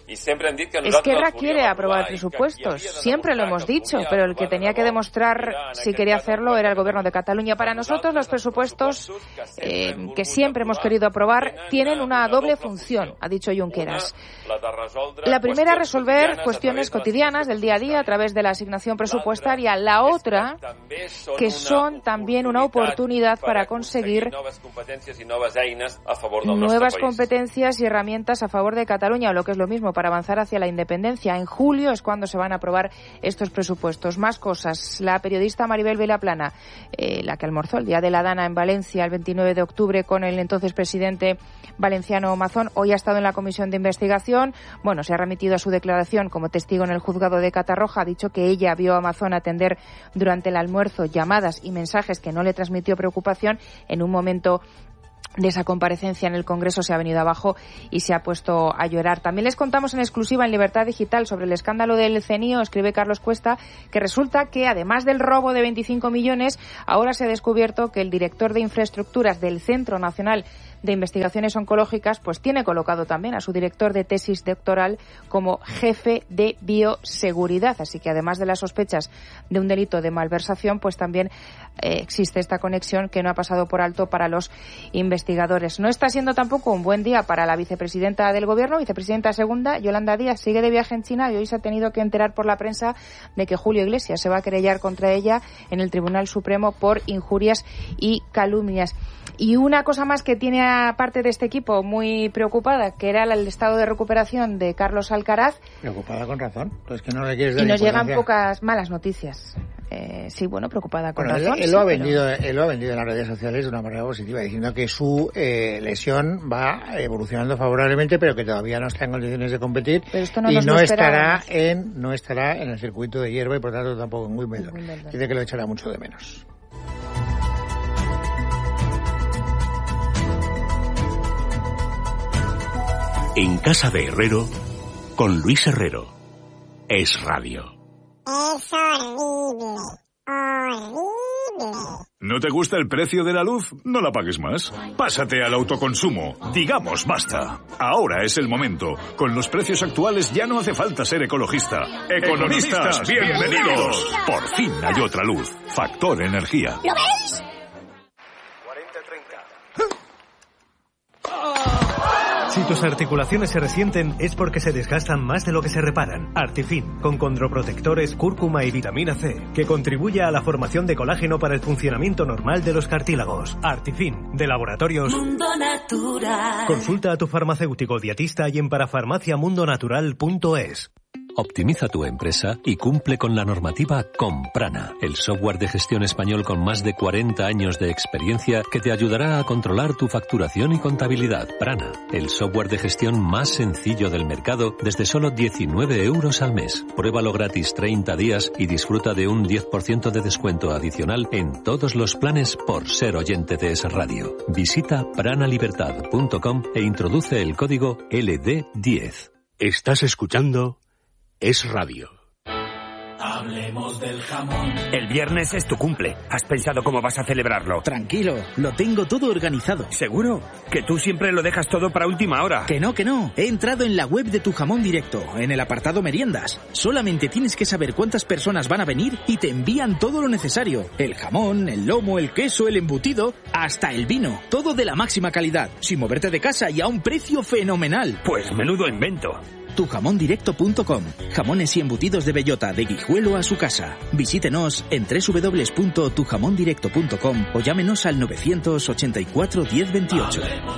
Esquerra quiere aprobar presupuestos, siempre lo hemos dicho, pero el que tenía que demostrar si quería hacerlo era el Gobierno de Cataluña. Para nosotros los presupuestos que siempre hemos querido aprobar tienen una doble función, ha dicho Junqueras. La primera, resolver cuestiones cotidianas del día a día a través de la asignación presupuestaria. La otra, que son también una oportunidad para conseguir nuevas competencias y herramientas a favor de Cataluña, o lo que es lo mismo, para avanzar hacia la independencia. En julio es cuando se van a aprobar estos presupuestos. Más cosas. La periodista Maribel Vilaplana, la que almorzó el día de la Dana en Valencia el 29 de octubre con el entonces presidente valenciano Mazón, hoy ha estado en la comisión de investigación. Bueno, se ha remitido a su declaración como testigo en el juzgado de Catarroja. Ha dicho que ella vio a Mazón atender durante el almuerzo llamadas y mensajes que no le transmitió preocupación. En un momento de esa comparecencia en el Congreso se ha venido abajo y se ha puesto a llorar. También les contamos en exclusiva en Libertad Digital sobre el escándalo del CNIO, escribe Carlos Cuesta, que resulta que además del robo de 25 millones, ahora se ha descubierto que el director de infraestructuras del Centro Nacional de Investigaciones Oncológicas pues tiene colocado también a su director de tesis doctoral como jefe de bioseguridad. Así que además de las sospechas de un delito de malversación, pues también existe esta conexión que no ha pasado por alto para los investigadores. No está siendo tampoco un buen día para la vicepresidenta del Gobierno, vicepresidenta segunda, Yolanda Díaz, sigue de viaje en China y hoy se ha tenido que enterar por la prensa de que Julio Iglesias se va a querellar contra ella en el Tribunal Supremo por injurias y calumnias. Y una cosa más que tiene a parte de este equipo muy preocupada, que era el estado de recuperación de Carlos Alcaraz. Preocupada con razón. Pues que no le quieres dar y nos importancia. llegan pocas malas noticias. Sí, bueno, preocupada con razón. Él lo ha vendido en las redes sociales de una manera positiva, diciendo que su lesión va evolucionando favorablemente, pero que todavía no está en condiciones de competir y no estará en el circuito de hierba y por tanto tampoco en Wimbledon. Dice que lo echará mucho de menos. En casa de Herrero, con Luis Herrero. Es radio. Es horrible, horrible. ¿No te gusta el precio de la luz? No la pagues más. Pásate al autoconsumo. Digamos basta. Ahora es el momento. Con los precios actuales ya no hace falta ser ecologista. ¡Economistas, bienvenidos! Por fin hay otra luz. Factor Energía. ¿Lo veis? Si tus articulaciones se resienten es porque se desgastan más de lo que se reparan. Artifin, con condroprotectores, cúrcuma y vitamina C, que contribuye a la formación de colágeno para el funcionamiento normal de los cartílagos. Artifin, de Laboratorios Mundo Natural. Consulta a tu farmacéutico dietista y en parafarmaciamundonatural.es. Optimiza tu empresa y cumple con la normativa con Prana, el software de gestión español con más de 40 años de experiencia que te ayudará a controlar tu facturación y contabilidad. Prana, el software de gestión más sencillo del mercado desde solo 19 euros al mes. Pruébalo gratis 30 días y disfruta de un 10% de descuento adicional en todos los planes por ser oyente de Es Radio. Visita pranalibertad.com e introduce el código LD10. Estás escuchando Es Radio. Hablemos del jamón. El viernes es tu cumple. ¿Has pensado cómo vas a celebrarlo? Tranquilo, lo tengo todo organizado. ¿Seguro? Que tú siempre lo dejas todo para última hora. Que no. He entrado en la web de Tu Jamón Directo, en el apartado meriendas. Solamente tienes que saber cuántas personas van a venir y te envían todo lo necesario. El jamón, el lomo, el queso, el embutido, hasta el vino. Todo de la máxima calidad, sin moverte de casa y a un precio fenomenal. Pues menudo invento. Tujamondirecto.com. Jamones y embutidos de bellota de Guijuelo a su casa. Visítenos en www.tujamondirecto.com o llámenos al 984 1028.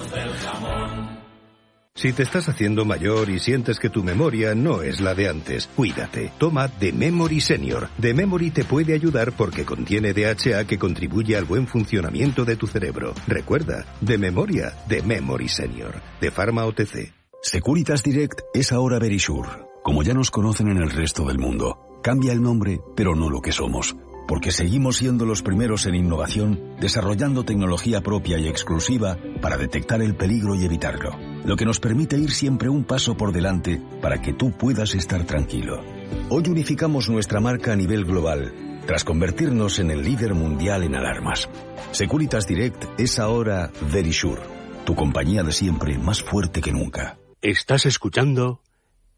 Si te estás haciendo mayor y sientes que tu memoria no es la de antes, cuídate. Toma The Memory Senior. The Memory te puede ayudar porque contiene DHA que contribuye al buen funcionamiento de tu cerebro. Recuerda, de memoria, The Memory Senior. De Pharma OTC. Securitas Direct es ahora Verisure. Como ya nos conocen en el resto del mundo, cambia el nombre, pero no lo que somos. Porque seguimos siendo los primeros en innovación, desarrollando tecnología propia y exclusiva para detectar el peligro y evitarlo. Lo que nos permite ir siempre un paso por delante para que tú puedas estar tranquilo. Hoy unificamos nuestra marca a nivel global, tras convertirnos en el líder mundial en alarmas. Securitas Direct es ahora Verisure, tu compañía de siempre más fuerte que nunca. Estás escuchando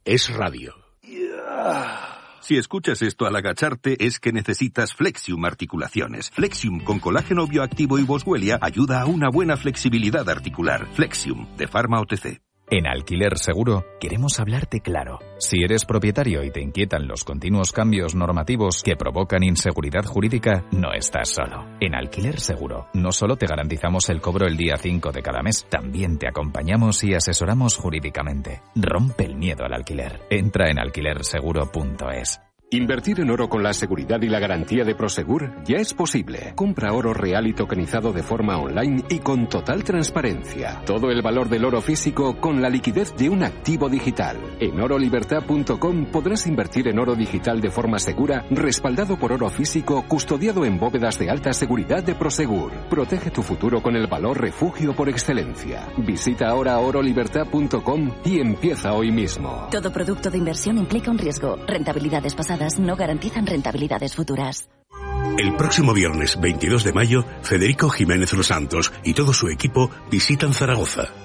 es radio. Si escuchas esto al agacharte es que necesitas Flexium Articulaciones. Flexium con colágeno bioactivo y boswellia ayuda a una buena flexibilidad articular. Flexium, de Pharma OTC. En Alquiler Seguro queremos hablarte claro. Si eres propietario y te inquietan los continuos cambios normativos que provocan inseguridad jurídica, no estás solo. En Alquiler Seguro no solo te garantizamos el cobro el día 5 de cada mes, también te acompañamos y asesoramos jurídicamente. Rompe el miedo al alquiler. Entra en alquilerseguro.es. Invertir en oro con la seguridad y la garantía de Prosegur ya es posible. Compra oro real y tokenizado de forma online y con total transparencia. Todo el valor del oro físico con la liquidez de un activo digital. En orolibertad.com podrás invertir en oro digital de forma segura, respaldado por oro físico, custodiado en bóvedas de alta seguridad de Prosegur. Protege tu futuro con el valor refugio por excelencia. Visita ahora orolibertad.com y empieza hoy mismo. Todo producto de inversión implica un riesgo. Rentabilidades pasadas no garantizan rentabilidades futuras. El próximo viernes 22 de mayo, Federico Jiménez Los Santos y todo su equipo visitan Zaragoza.